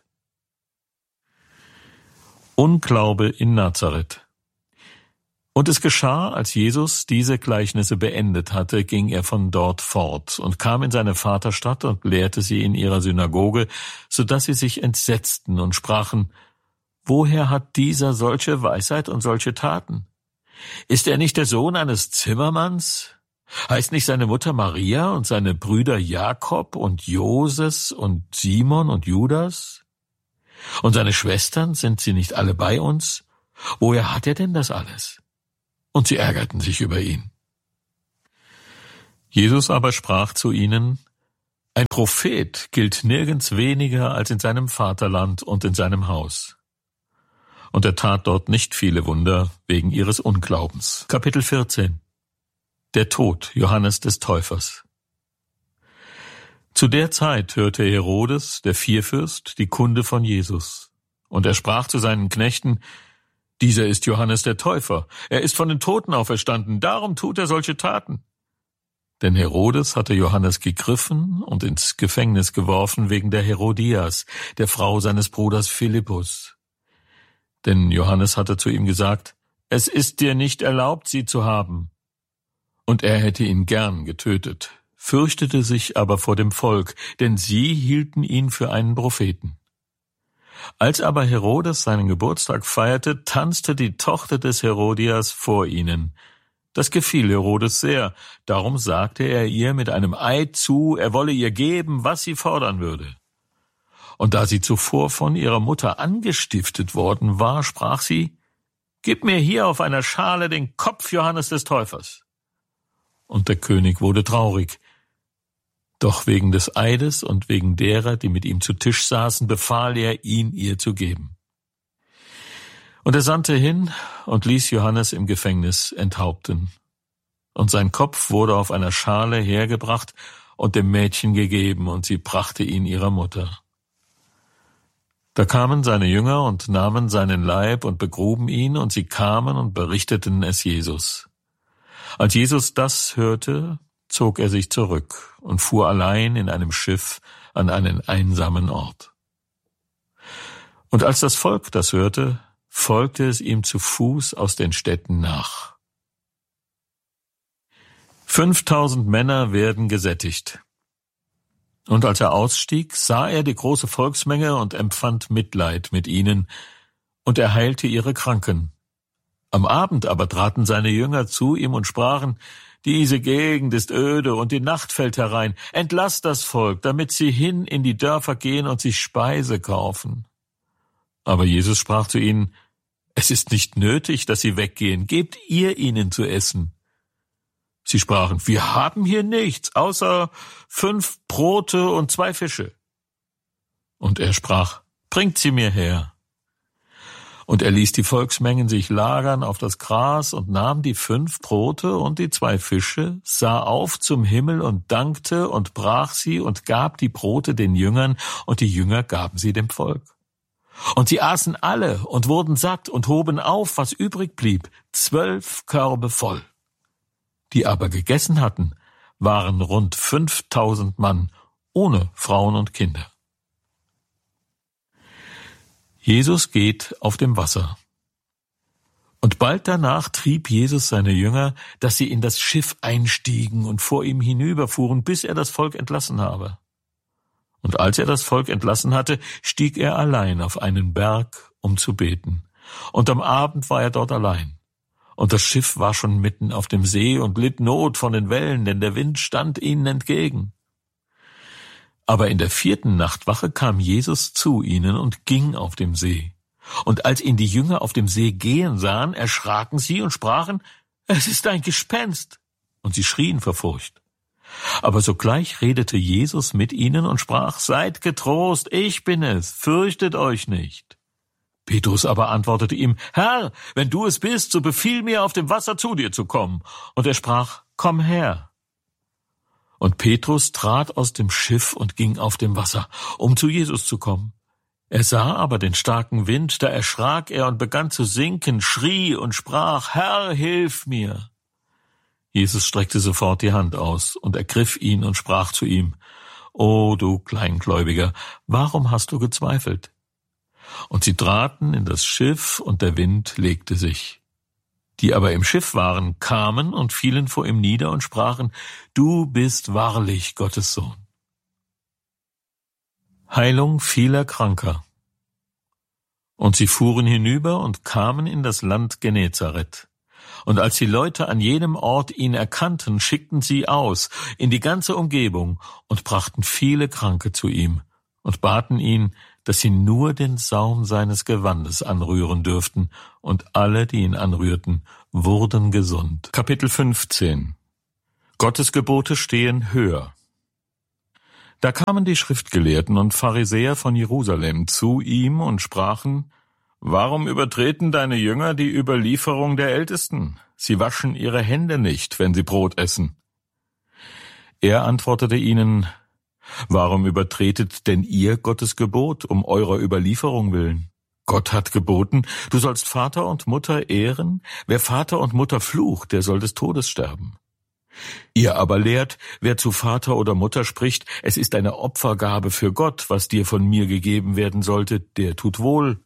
Unglaube in Nazareth. Und es geschah, als Jesus diese Gleichnisse beendet hatte, ging er von dort fort und kam in seine Vaterstadt und lehrte sie in ihrer Synagoge, so dass sie sich entsetzten und sprachen: Woher hat dieser solche Weisheit und solche Taten? Ist er nicht der Sohn eines Zimmermanns? Heißt nicht seine Mutter Maria und seine Brüder Jakob und Joses und Simon und Judas? Und seine Schwestern, sind sie nicht alle bei uns? Woher hat er denn das alles? Und sie ärgerten sich über ihn. Jesus aber sprach zu ihnen: Ein Prophet gilt nirgends weniger als in seinem Vaterland und in seinem Haus. Und er tat dort nicht viele Wunder wegen ihres Unglaubens. Kapitel vierzehn. Der Tod Johannes des Täufers. Zu der Zeit hörte Herodes, der Vierfürst, die Kunde von Jesus. Und er sprach zu seinen Knechten: Dieser ist Johannes der Täufer. Er ist von den Toten auferstanden, darum tut er solche Taten. Denn Herodes hatte Johannes gegriffen und ins Gefängnis geworfen wegen der Herodias, der Frau seines Bruders Philippus. Denn Johannes hatte zu ihm gesagt: Es ist dir nicht erlaubt, sie zu haben. Und er hätte ihn gern getötet, fürchtete sich aber vor dem Volk, denn sie hielten ihn für einen Propheten. Als aber Herodes seinen Geburtstag feierte, tanzte die Tochter des Herodias vor ihnen. Das gefiel Herodes sehr, darum sagte er ihr mit einem Eid zu, er wolle ihr geben, was sie fordern würde. Und da sie zuvor von ihrer Mutter angestiftet worden war, sprach sie: Gib mir hier auf einer Schale den Kopf Johannes des Täufers. Und der König wurde traurig. Doch wegen des Eides und wegen derer, die mit ihm zu Tisch saßen, befahl er, ihn ihr zu geben. Und er sandte hin und ließ Johannes im Gefängnis enthaupten. Und sein Kopf wurde auf einer Schale hergebracht und dem Mädchen gegeben, und sie brachte ihn ihrer Mutter. Da kamen seine Jünger und nahmen seinen Leib und begruben ihn, und sie kamen und berichteten es Jesus. Als Jesus das hörte, zog er sich zurück und fuhr allein in einem Schiff an einen einsamen Ort. Und als das Volk das hörte, folgte es ihm zu Fuß aus den Städten nach. Fünftausend Männer werden gesättigt. Und als er ausstieg, sah er die große Volksmenge und empfand Mitleid mit ihnen, und er heilte ihre Kranken. Am Abend aber traten seine Jünger zu ihm und sprachen: Diese Gegend ist öde und die Nacht fällt herein. Entlasst das Volk, damit sie hin in die Dörfer gehen und sich Speise kaufen. Aber Jesus sprach zu ihnen: Es ist nicht nötig, dass sie weggehen. Gebt ihr ihnen zu essen. Sie sprachen: Wir haben hier nichts, außer fünf Brote und zwei Fische. Und er sprach: Bringt sie mir her. Und er ließ die Volksmengen sich lagern auf das Gras und nahm die fünf Brote und die zwei Fische, sah auf zum Himmel und dankte und brach sie und gab die Brote den Jüngern, und die Jünger gaben sie dem Volk. Und sie aßen alle und wurden satt und hoben auf, was übrig blieb, zwölf Körbe voll. Die aber gegessen hatten, waren rund fünftausend Mann, ohne Frauen und Kinder. Jesus geht auf dem Wasser. Und bald danach trieb Jesus seine Jünger, dass sie in das Schiff einstiegen und vor ihm hinüberfuhren, bis er das Volk entlassen habe. Und als er das Volk entlassen hatte, stieg er allein auf einen Berg, um zu beten. Und am Abend war er dort allein. Und das Schiff war schon mitten auf dem See und litt Not von den Wellen, denn der Wind stand ihnen entgegen. Aber in der vierten Nachtwache kam Jesus zu ihnen und ging auf dem See. Und als ihn die Jünger auf dem See gehen sahen, erschraken sie und sprachen: Es ist ein Gespenst. Und sie schrien vor Furcht. Aber sogleich redete Jesus mit ihnen und sprach: Seid getrost, ich bin es, fürchtet euch nicht. Petrus aber antwortete ihm: Herr, wenn du es bist, so befiehl mir, auf dem Wasser zu dir zu kommen. Und er sprach: Komm her. Und Petrus trat aus dem Schiff und ging auf dem Wasser, um zu Jesus zu kommen. Er sah aber den starken Wind, da erschrak er und begann zu sinken, schrie und sprach: Herr, hilf mir. Jesus streckte sofort die Hand aus und ergriff ihn und sprach zu ihm: O du Kleingläubiger, warum hast du gezweifelt? Und sie traten in das Schiff, und der Wind legte sich. Die aber im Schiff waren, kamen und fielen vor ihm nieder und sprachen: Du bist wahrlich Gottes Sohn. Heilung vieler Kranker. Und sie fuhren hinüber und kamen in das Land Genezareth. Und als die Leute an jenem Ort ihn erkannten, schickten sie aus in die ganze Umgebung und brachten viele Kranke zu ihm und baten ihn, dass sie nur den Saum seines Gewandes anrühren dürften, und alle, die ihn anrührten, wurden gesund. Kapitel fünfzehn. Gottes Gebote stehen höher. Da kamen die Schriftgelehrten und Pharisäer von Jerusalem zu ihm und sprachen: Warum übertreten deine Jünger die Überlieferung der Ältesten? Sie waschen ihre Hände nicht, wenn sie Brot essen. Er antwortete ihnen: Warum übertretet denn ihr Gottes Gebot um eurer Überlieferung willen? Gott hat geboten, du sollst Vater und Mutter ehren. Wer Vater und Mutter flucht, der soll des Todes sterben. Ihr aber lehrt, wer zu Vater oder Mutter spricht, es ist eine Opfergabe für Gott, was dir von mir gegeben werden sollte, der tut wohl.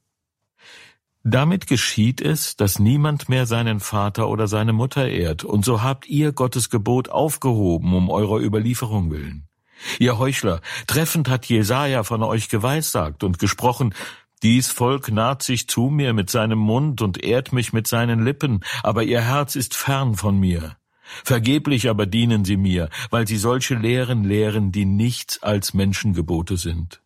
Damit geschieht es, dass niemand mehr seinen Vater oder seine Mutter ehrt, und so habt ihr Gottes Gebot aufgehoben um eurer Überlieferung willen. Ihr Heuchler, treffend hat Jesaja von euch geweissagt und gesprochen: Dies Volk naht sich zu mir mit seinem Mund und ehrt mich mit seinen Lippen, aber ihr Herz ist fern von mir. Vergeblich aber dienen sie mir, weil sie solche Lehren lehren, die nichts als Menschengebote sind.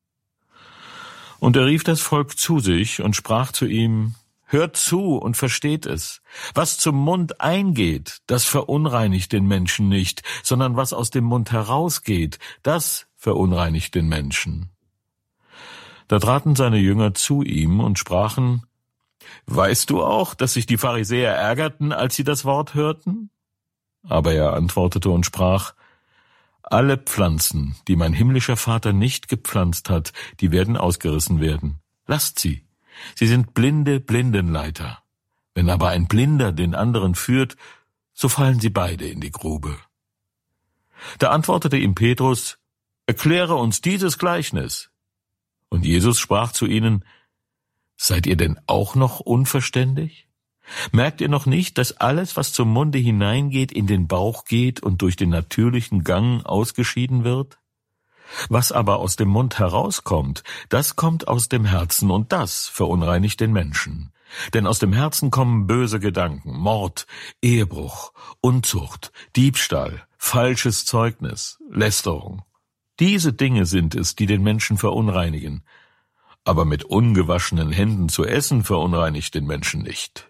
Und er rief das Volk zu sich und sprach zu ihm: Hört zu und versteht es. Was zum Mund eingeht, das verunreinigt den Menschen nicht, sondern was aus dem Mund herausgeht, das verunreinigt den Menschen. Da traten seine Jünger zu ihm und sprachen: Weißt du auch, dass sich die Pharisäer ärgerten, als sie das Wort hörten? Aber er antwortete und sprach: Alle Pflanzen, die mein himmlischer Vater nicht gepflanzt hat, die werden ausgerissen werden. Lasst sie. Sie sind blinde Blindenleiter. Wenn aber ein Blinder den anderen führt, so fallen sie beide in die Grube. Da antwortete ihm Petrus: Erkläre uns dieses Gleichnis. Und Jesus sprach zu ihnen: Seid ihr denn auch noch unverständig? Merkt ihr noch nicht, dass alles, was zum Munde hineingeht, in den Bauch geht und durch den natürlichen Gang ausgeschieden wird? Was aber aus dem Mund herauskommt, das kommt aus dem Herzen, und das verunreinigt den Menschen. Denn aus dem Herzen kommen böse Gedanken, Mord, Ehebruch, Unzucht, Diebstahl, falsches Zeugnis, Lästerung. Diese Dinge sind es, die den Menschen verunreinigen. Aber mit ungewaschenen Händen zu essen verunreinigt den Menschen nicht.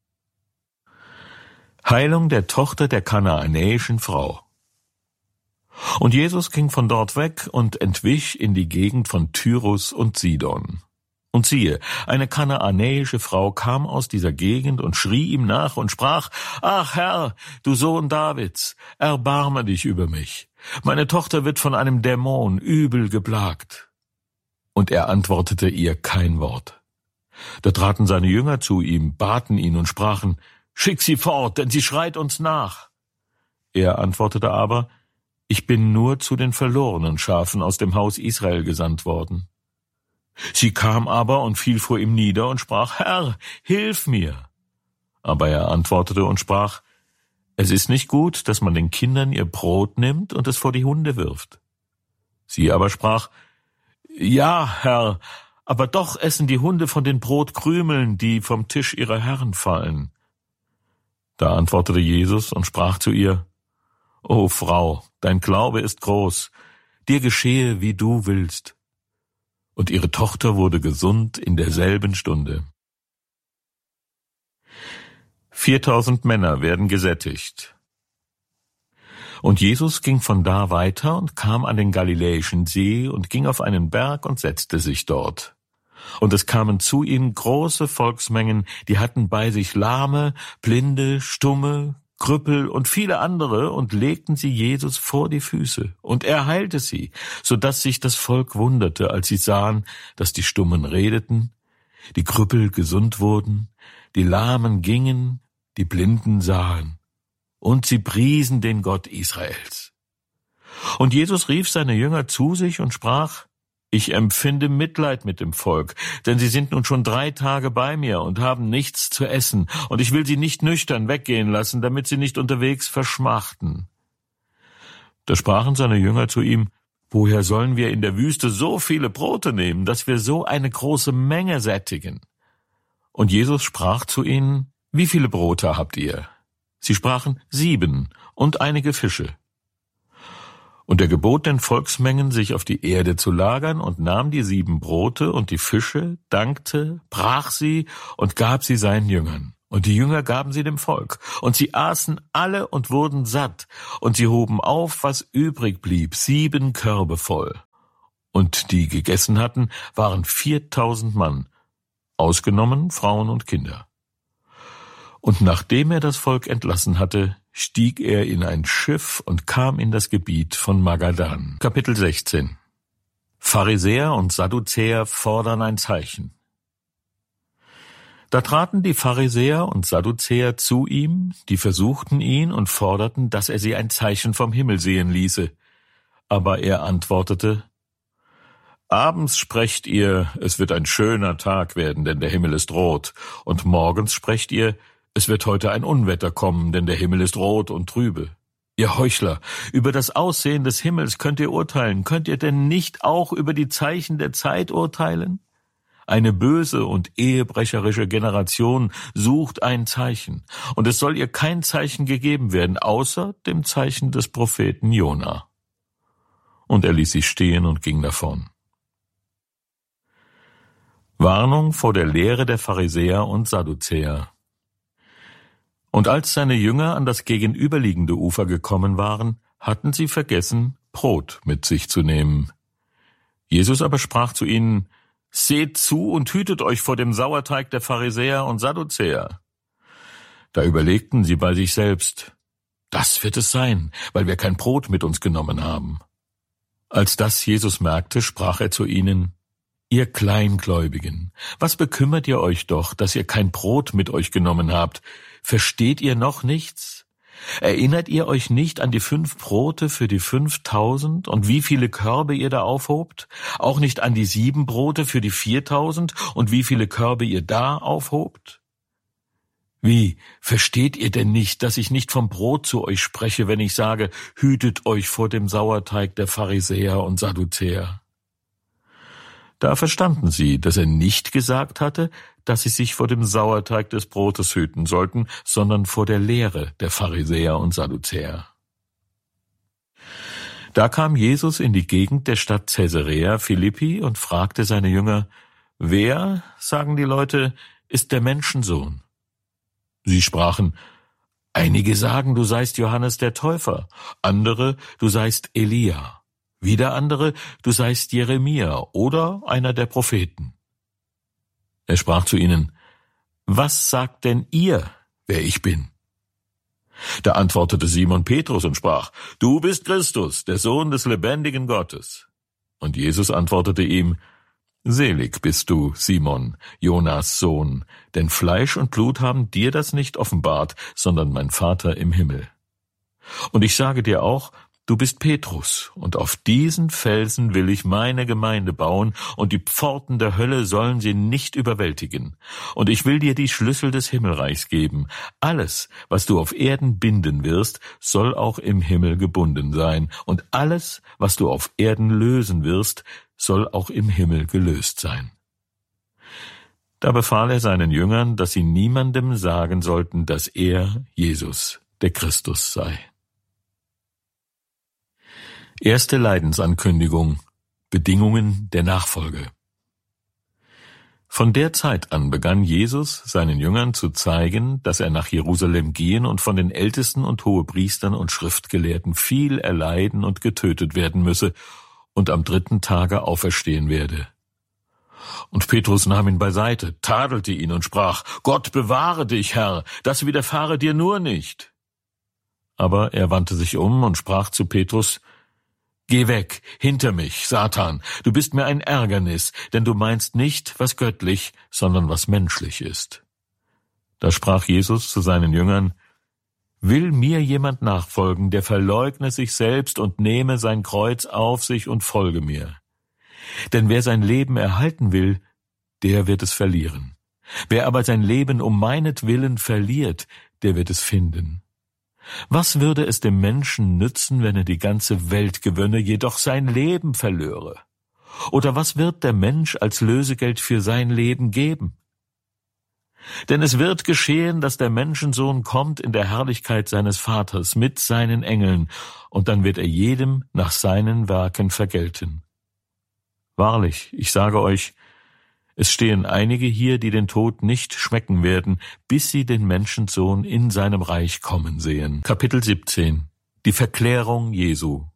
Heilung der Tochter der kanaanäischen Frau. Und Jesus ging von dort weg und entwich in die Gegend von Tyrus und Sidon. Und siehe, eine kanaanäische Frau kam aus dieser Gegend und schrie ihm nach und sprach: Ach Herr, du Sohn Davids, erbarme dich über mich. Meine Tochter wird von einem Dämon übel geplagt. Und er antwortete ihr kein Wort. Da traten seine Jünger zu ihm, baten ihn und sprachen: Schick sie fort, denn sie schreit uns nach. Er antwortete aber: Ich bin nur zu den verlorenen Schafen aus dem Haus Israel gesandt worden. Sie kam aber und fiel vor ihm nieder und sprach: Herr, hilf mir. Aber er antwortete und sprach: Es ist nicht gut, dass man den Kindern ihr Brot nimmt und es vor die Hunde wirft. Sie aber sprach: Ja, Herr, aber doch essen die Hunde von den Brotkrümeln, die vom Tisch ihrer Herren fallen. Da antwortete Jesus und sprach zu ihr: O Frau, dein Glaube ist groß, dir geschehe, wie du willst. Und ihre Tochter wurde gesund in derselben Stunde. Viertausend Männer werden gesättigt. Und Jesus ging von da weiter und kam an den Galiläischen See und ging auf einen Berg und setzte sich dort. Und es kamen zu ihm große Volksmengen, die hatten bei sich Lahme, Blinde, Stumme, Krüppel und viele andere und legten sie Jesus vor die Füße. Und er heilte sie, so dass sich das Volk wunderte, als sie sahen, dass die Stummen redeten, die Krüppel gesund wurden, die Lahmen gingen, die Blinden sahen. Und sie priesen den Gott Israels. Und Jesus rief seine Jünger zu sich und sprach: Ich empfinde Mitleid mit dem Volk, denn sie sind nun schon drei Tage bei mir und haben nichts zu essen, und ich will sie nicht nüchtern weggehen lassen, damit sie nicht unterwegs verschmachten. Da sprachen seine Jünger zu ihm: Woher sollen wir in der Wüste so viele Brote nehmen, dass wir so eine große Menge sättigen? Und Jesus sprach zu ihnen: wie viele Brote habt ihr? Sie sprachen, sieben und einige Fische. Und er gebot den Volksmengen, sich auf die Erde zu lagern, und nahm die sieben Brote und die Fische, dankte, brach sie und gab sie seinen Jüngern. Und die Jünger gaben sie dem Volk. Und sie aßen alle und wurden satt. Und sie hoben auf, was übrig blieb, sieben Körbe voll. Und die gegessen hatten, waren viertausend Mann, ausgenommen Frauen und Kinder. Und nachdem er das Volk entlassen hatte, stieg er in ein Schiff und kam in das Gebiet von Magadan. Kapitel sechzehn. Pharisäer und Sadduzäer fordern ein Zeichen. Da traten die Pharisäer und Sadduzäer zu ihm, die versuchten ihn und forderten, dass er sie ein Zeichen vom Himmel sehen ließe. Aber er antwortete, Abends sprecht ihr, es wird ein schöner Tag werden, denn der Himmel ist rot, und morgens sprecht ihr, es wird heute ein Unwetter kommen, denn der Himmel ist rot und trübe. Ihr Heuchler, über das Aussehen des Himmels könnt ihr urteilen, könnt ihr denn nicht auch über die Zeichen der Zeit urteilen? Eine böse und ehebrecherische Generation sucht ein Zeichen, und es soll ihr kein Zeichen gegeben werden, außer dem Zeichen des Propheten Jona. Und er ließ sie stehen und ging davon. Warnung vor der Lehre der Pharisäer und Sadduzäer. Und als seine Jünger an das gegenüberliegende Ufer gekommen waren, hatten sie vergessen, Brot mit sich zu nehmen. Jesus aber sprach zu ihnen, Seht zu und hütet euch vor dem Sauerteig der Pharisäer und Sadduzäer. Da überlegten sie bei sich selbst, das wird es sein, weil wir kein Brot mit uns genommen haben. Als das Jesus merkte, sprach er zu ihnen, Ihr Kleingläubigen, was bekümmert ihr euch doch, dass ihr kein Brot mit euch genommen habt? Versteht ihr noch nichts? Erinnert ihr euch nicht an die fünf Brote für die fünftausend und wie viele Körbe ihr da aufhobt? Auch nicht an die sieben Brote für die viertausend und wie viele Körbe ihr da aufhobt? Wie, versteht ihr denn nicht, dass ich nicht vom Brot zu euch spreche, wenn ich sage, hütet euch vor dem Sauerteig der Pharisäer und Sadduzäer? Da verstanden sie, dass er nicht gesagt hatte, dass sie sich vor dem Sauerteig des Brotes hüten sollten, sondern vor der Lehre der Pharisäer und Sadduzäer. Da kam Jesus in die Gegend der Stadt Caesarea Philippi und fragte seine Jünger, wer, sagen die Leute, ist der Menschensohn? Sie sprachen, einige sagen, du seist Johannes der Täufer, andere, du seist Elia. Wieder andere, du seist Jeremia oder einer der Propheten. Er sprach zu ihnen, was sagt denn ihr, wer ich bin? Da antwortete Simon Petrus und sprach, du bist Christus, der Sohn des lebendigen Gottes. Und Jesus antwortete ihm, selig bist du, Simon, Jonas Sohn, denn Fleisch und Blut haben dir das nicht offenbart, sondern mein Vater im Himmel. Und ich sage dir auch, du bist Petrus, und auf diesen Felsen will ich meine Gemeinde bauen, und die Pforten der Hölle sollen sie nicht überwältigen. Und ich will dir die Schlüssel des Himmelreichs geben. Alles, was du auf Erden binden wirst, soll auch im Himmel gebunden sein, und alles, was du auf Erden lösen wirst, soll auch im Himmel gelöst sein. Da befahl er seinen Jüngern, dass sie niemandem sagen sollten, dass er, Jesus, der Christus sei. Erste Leidensankündigung. Bedingungen der Nachfolge. Von der Zeit an begann Jesus, seinen Jüngern zu zeigen, dass er nach Jerusalem gehen und von den Ältesten und Hohepriestern und Schriftgelehrten viel erleiden und getötet werden müsse und am dritten Tage auferstehen werde. Und Petrus nahm ihn beiseite, tadelte ihn und sprach, Gott bewahre dich, Herr, das widerfahre dir nur nicht. Aber er wandte sich um und sprach zu Petrus, Geh weg, hinter mich, Satan, du bist mir ein Ärgernis, denn du meinst nicht, was göttlich, sondern was menschlich ist. Da sprach Jesus zu seinen Jüngern, Will mir jemand nachfolgen, der verleugne sich selbst und nehme sein Kreuz auf sich und folge mir. Denn wer sein Leben erhalten will, der wird es verlieren. Wer aber sein Leben um meinetwillen verliert, der wird es finden. Was würde es dem Menschen nützen, wenn er die ganze Welt gewönne, jedoch sein Leben verlöre? Oder was wird der Mensch als Lösegeld für sein Leben geben? Denn es wird geschehen, dass der Menschensohn kommt in der Herrlichkeit seines Vaters mit seinen Engeln, und dann wird er jedem nach seinen Werken vergelten. Wahrlich, ich sage euch, es stehen einige hier, die den Tod nicht schmecken werden, bis sie den Menschensohn in seinem Reich kommen sehen. Kapitel siebzehn. Die Verklärung Jesu.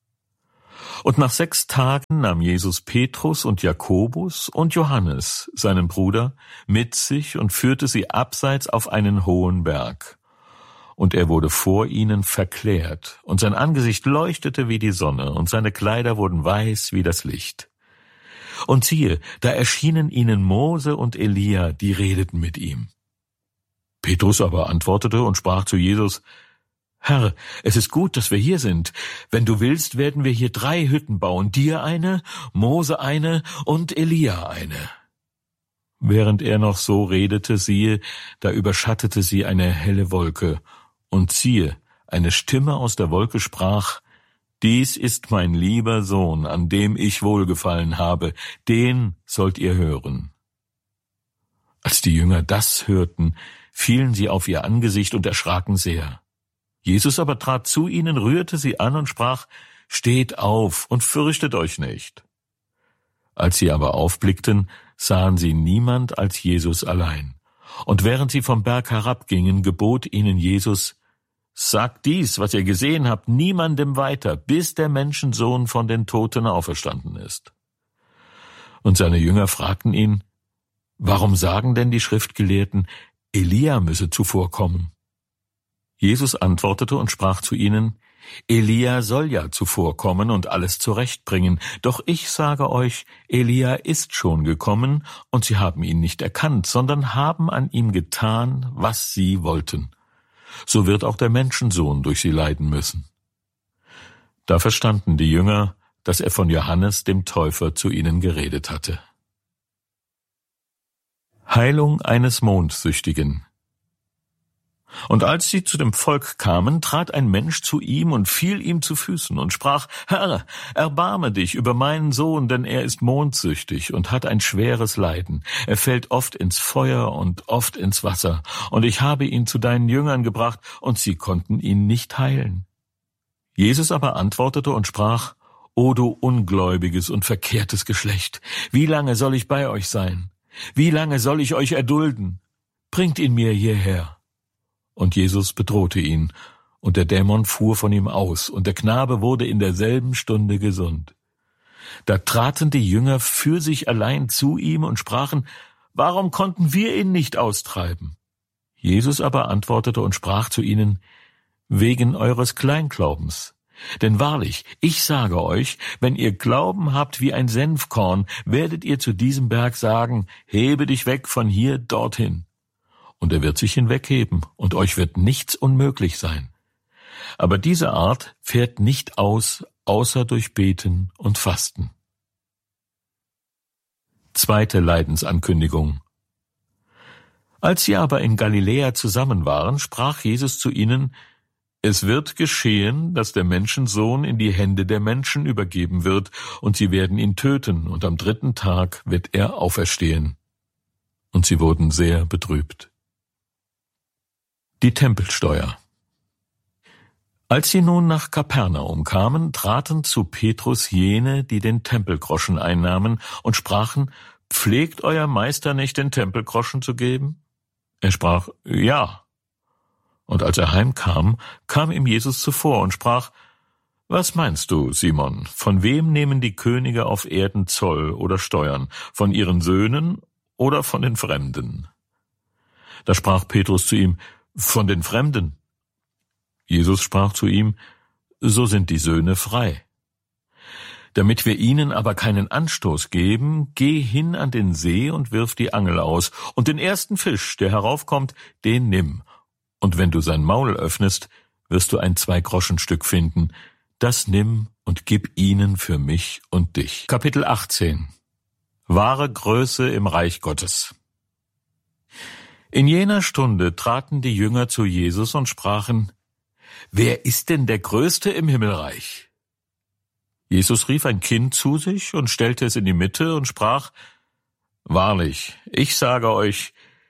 Und nach sechs Tagen nahm Jesus Petrus und Jakobus und Johannes, seinen Bruder, mit sich und führte sie abseits auf einen hohen Berg. Und er wurde vor ihnen verklärt, und sein Angesicht leuchtete wie die Sonne, und seine Kleider wurden weiß wie das Licht. Und siehe, da erschienen ihnen Mose und Elia, die redeten mit ihm. Petrus aber antwortete und sprach zu Jesus: Herr, es ist gut, dass wir hier sind. Wenn du willst, werden wir hier drei Hütten bauen, dir eine, Mose eine und Elia eine. Während er noch so redete, siehe, da überschattete sie eine helle Wolke, und siehe, eine Stimme aus der Wolke sprach: Dies ist mein lieber Sohn, an dem ich wohlgefallen habe, den sollt ihr hören. Als die Jünger das hörten, fielen sie auf ihr Angesicht und erschraken sehr. Jesus aber trat zu ihnen, rührte sie an und sprach: Steht auf und fürchtet euch nicht. Als sie aber aufblickten, sahen sie niemand als Jesus allein. Und während sie vom Berg herabgingen, gebot ihnen Jesus: Sagt dies, was ihr gesehen habt, niemandem weiter, bis der Menschensohn von den Toten auferstanden ist. Und seine Jünger fragten ihn: Warum sagen denn die Schriftgelehrten, Elia müsse zuvor kommen? Jesus antwortete und sprach zu ihnen: Elia soll ja zuvorkommen und alles zurechtbringen. Doch ich sage euch, Elia ist schon gekommen, und sie haben ihn nicht erkannt, sondern haben an ihm getan, was sie wollten. So wird auch der Menschensohn durch sie leiden müssen. Da verstanden die Jünger, dass er von Johannes dem Täufer zu ihnen geredet hatte. Heilung eines Mondsüchtigen. Und als sie zu dem Volk kamen, trat ein Mensch zu ihm und fiel ihm zu Füßen und sprach: Herr, erbarme dich über meinen Sohn, denn er ist mondsüchtig und hat ein schweres Leiden. Er fällt oft ins Feuer und oft ins Wasser. Und ich habe ihn zu deinen Jüngern gebracht, und sie konnten ihn nicht heilen. Jesus aber antwortete und sprach: O du ungläubiges und verkehrtes Geschlecht, wie lange soll ich bei euch sein? Wie lange soll ich euch erdulden? Bringt ihn mir hierher. Und Jesus bedrohte ihn, und der Dämon fuhr von ihm aus, und der Knabe wurde in derselben Stunde gesund. Da traten die Jünger für sich allein zu ihm und sprachen: Warum konnten wir ihn nicht austreiben? Jesus aber antwortete und sprach zu ihnen: Wegen eures Kleinglaubens. Denn wahrlich, ich sage euch, wenn ihr Glauben habt wie ein Senfkorn, werdet ihr zu diesem Berg sagen: Hebe dich weg von hier dorthin. Und er wird sich hinwegheben, und euch wird nichts unmöglich sein. Aber diese Art fährt nicht aus, außer durch Beten und Fasten. Zweite Leidensankündigung. Als sie aber in Galiläa zusammen waren, sprach Jesus zu ihnen: Es wird geschehen, dass der Menschensohn in die Hände der Menschen übergeben wird, und sie werden ihn töten, und am dritten Tag wird er auferstehen. Und sie wurden sehr betrübt. Die Tempelsteuer. Als sie nun nach Kapernaum kamen, traten zu Petrus jene, die den Tempelgroschen einnahmen, und sprachen: Pflegt euer Meister nicht, den Tempelgroschen zu geben? Er sprach: Ja. Und als er heimkam, kam ihm Jesus zuvor und sprach: Was meinst du, Simon, von wem nehmen die Könige auf Erden Zoll oder Steuern, von ihren Söhnen oder von den Fremden? Da sprach Petrus zu ihm: Von den Fremden. Jesus sprach zu ihm: So sind die Söhne frei. Damit wir ihnen aber keinen Anstoß geben, geh hin an den See und wirf die Angel aus, und den ersten Fisch, der heraufkommt, den nimm. Und wenn du sein Maul öffnest, wirst du ein Zwei-Groschen-Stück finden. Das nimm und gib ihnen für mich und dich. Kapitel achtzehn. Wahre Größe im Reich Gottes. In jener Stunde traten die Jünger zu Jesus und sprachen: Wer ist denn der Größte im Himmelreich? Jesus rief ein Kind zu sich und stellte es in die Mitte und sprach: Wahrlich, ich sage euch,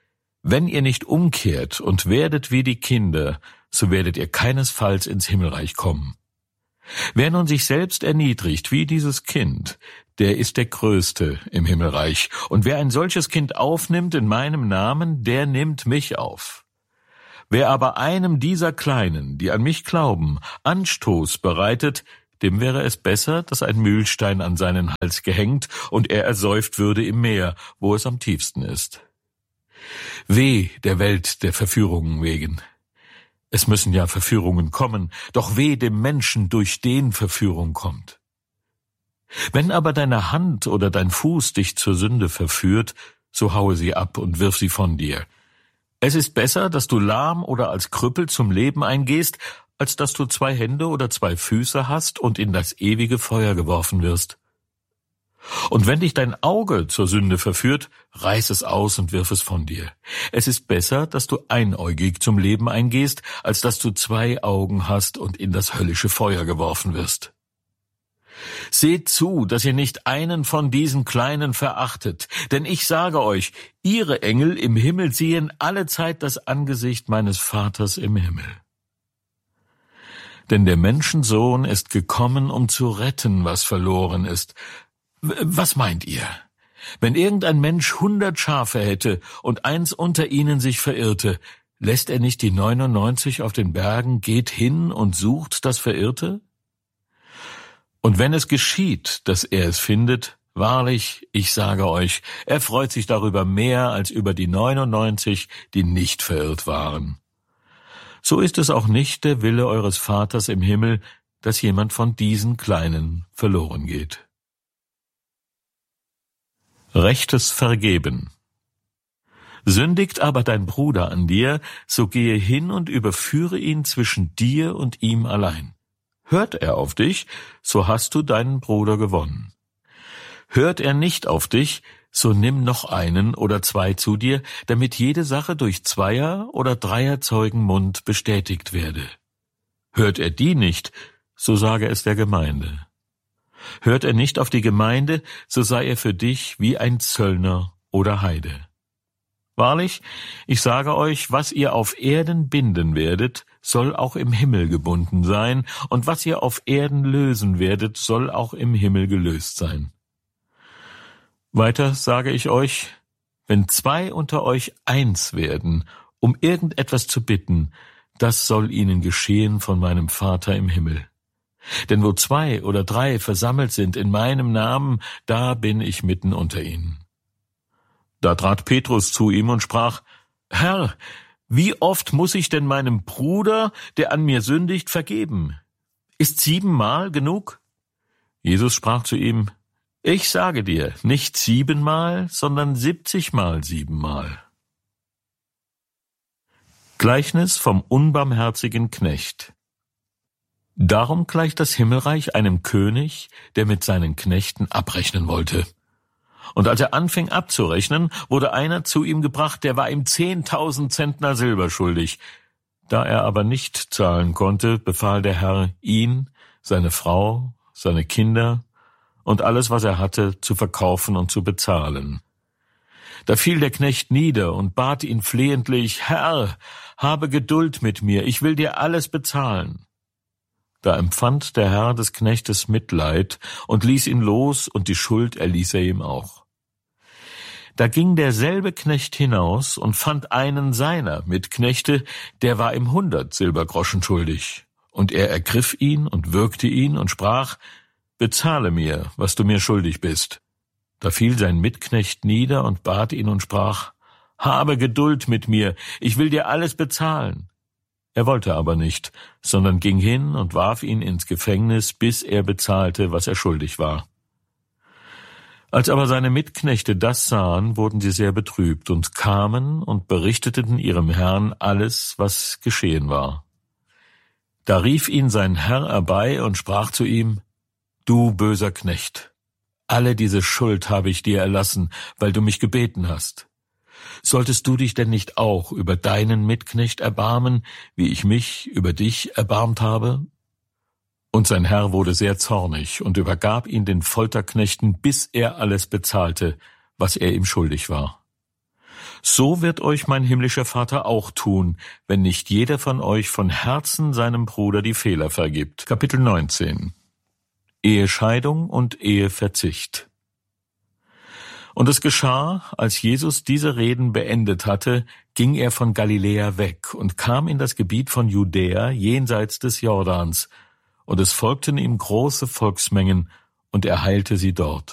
wenn ihr nicht umkehrt und werdet wie die Kinder, so werdet ihr keinesfalls ins Himmelreich kommen. Wer nun sich selbst erniedrigt wie dieses Kind, der ist der Größte im Himmelreich. Und wer ein solches Kind aufnimmt in meinem Namen, der nimmt mich auf. Wer aber einem dieser Kleinen, die an mich glauben, Anstoß bereitet, dem wäre es besser, dass ein Mühlstein an seinen Hals gehängt und er ersäuft würde im Meer, wo es am tiefsten ist. Weh der Welt der Verführungen wegen. Es müssen ja Verführungen kommen, doch weh dem Menschen, durch den Verführung kommt. Wenn aber deine Hand oder dein Fuß dich zur Sünde verführt, so haue sie ab und wirf sie von dir. Es ist besser, dass du lahm oder als Krüppel zum Leben eingehst, als dass du zwei Hände oder zwei Füße hast und in das ewige Feuer geworfen wirst. Und wenn dich dein Auge zur Sünde verführt, reiß es aus und wirf es von dir. Es ist besser, dass du einäugig zum Leben eingehst, als dass du zwei Augen hast und in das höllische Feuer geworfen wirst. Seht zu, dass ihr nicht einen von diesen Kleinen verachtet, denn ich sage euch, ihre Engel im Himmel sehen allezeit das Angesicht meines Vaters im Himmel. Denn der Menschensohn ist gekommen, um zu retten, was verloren ist. Was meint ihr? Wenn irgendein Mensch hundert Schafe hätte und eins unter ihnen sich verirrte, lässt er nicht die neunundneunzig auf den Bergen, geht hin und sucht das Verirrte? Und wenn es geschieht, dass er es findet, wahrlich, ich sage euch, er freut sich darüber mehr als über die neunundneunzig, die nicht verirrt waren. So ist es auch nicht der Wille eures Vaters im Himmel, dass jemand von diesen Kleinen verloren geht. Rechtes Vergeben. Sündigt aber dein Bruder an dir, so gehe hin und überführe ihn zwischen dir und ihm allein. Hört er auf dich, so hast du deinen Bruder gewonnen. Hört er nicht auf dich, so nimm noch einen oder zwei zu dir, damit jede Sache durch Zweier- oder Dreier-Zeugen Mund bestätigt werde. Hört er die nicht, so sage es der Gemeinde. Hört er nicht auf die Gemeinde, so sei er für dich wie ein Zöllner oder Heide. Wahrlich, ich sage euch, was ihr auf Erden binden werdet, soll auch im Himmel gebunden sein, und was ihr auf Erden lösen werdet, soll auch im Himmel gelöst sein. Weiter sage ich euch, wenn zwei unter euch eins werden, um irgendetwas zu bitten, das soll ihnen geschehen von meinem Vater im Himmel. Denn wo zwei oder drei versammelt sind in meinem Namen, da bin ich mitten unter ihnen. Da trat Petrus zu ihm und sprach, Herr, wie oft muss ich denn meinem Bruder, der an mir sündigt, vergeben? Ist siebenmal genug? Jesus sprach zu ihm, ich sage dir, nicht siebenmal, sondern siebzigmal siebenmal. Gleichnis vom unbarmherzigen Knecht. Darum gleicht das Himmelreich einem König, der mit seinen Knechten abrechnen wollte. Und als er anfing abzurechnen, wurde einer zu ihm gebracht, der war ihm zehntausend Zentner Silber schuldig. Da er aber nicht zahlen konnte, befahl der Herr, ihn, seine Frau, seine Kinder und alles, was er hatte, zu verkaufen und zu bezahlen. Da fiel der Knecht nieder und bat ihn flehentlich, Herr, habe Geduld mit mir, ich will dir alles bezahlen. Da empfand der Herr des Knechtes Mitleid und ließ ihn los, und die Schuld erließ er ihm auch. Da ging derselbe Knecht hinaus und fand einen seiner Mitknechte, der war ihm hundert Silbergroschen schuldig. Und er ergriff ihn und würgte ihn und sprach, bezahle mir, was du mir schuldig bist. Da fiel sein Mitknecht nieder und bat ihn und sprach, habe Geduld mit mir, ich will dir alles bezahlen. Er wollte aber nicht, sondern ging hin und warf ihn ins Gefängnis, bis er bezahlte, was er schuldig war. Als aber seine Mitknechte das sahen, wurden sie sehr betrübt und kamen und berichteten ihrem Herrn alles, was geschehen war. Da rief ihn sein Herr herbei und sprach zu ihm, du böser Knecht, alle diese Schuld habe ich dir erlassen, weil du mich gebeten hast. Solltest du dich denn nicht auch über deinen Mitknecht erbarmen, wie ich mich über dich erbarmt habe? Und sein Herr wurde sehr zornig und übergab ihn den Folterknechten, bis er alles bezahlte, was er ihm schuldig war. So wird euch mein himmlischer Vater auch tun, wenn nicht jeder von euch von Herzen seinem Bruder die Fehler vergibt. Kapitel neunzehn. Ehescheidung und Eheverzicht. Und es geschah, als Jesus diese Reden beendet hatte, ging er von Galiläa weg und kam in das Gebiet von Judäa jenseits des Jordans, und es folgten ihm große Volksmengen, und er heilte sie dort.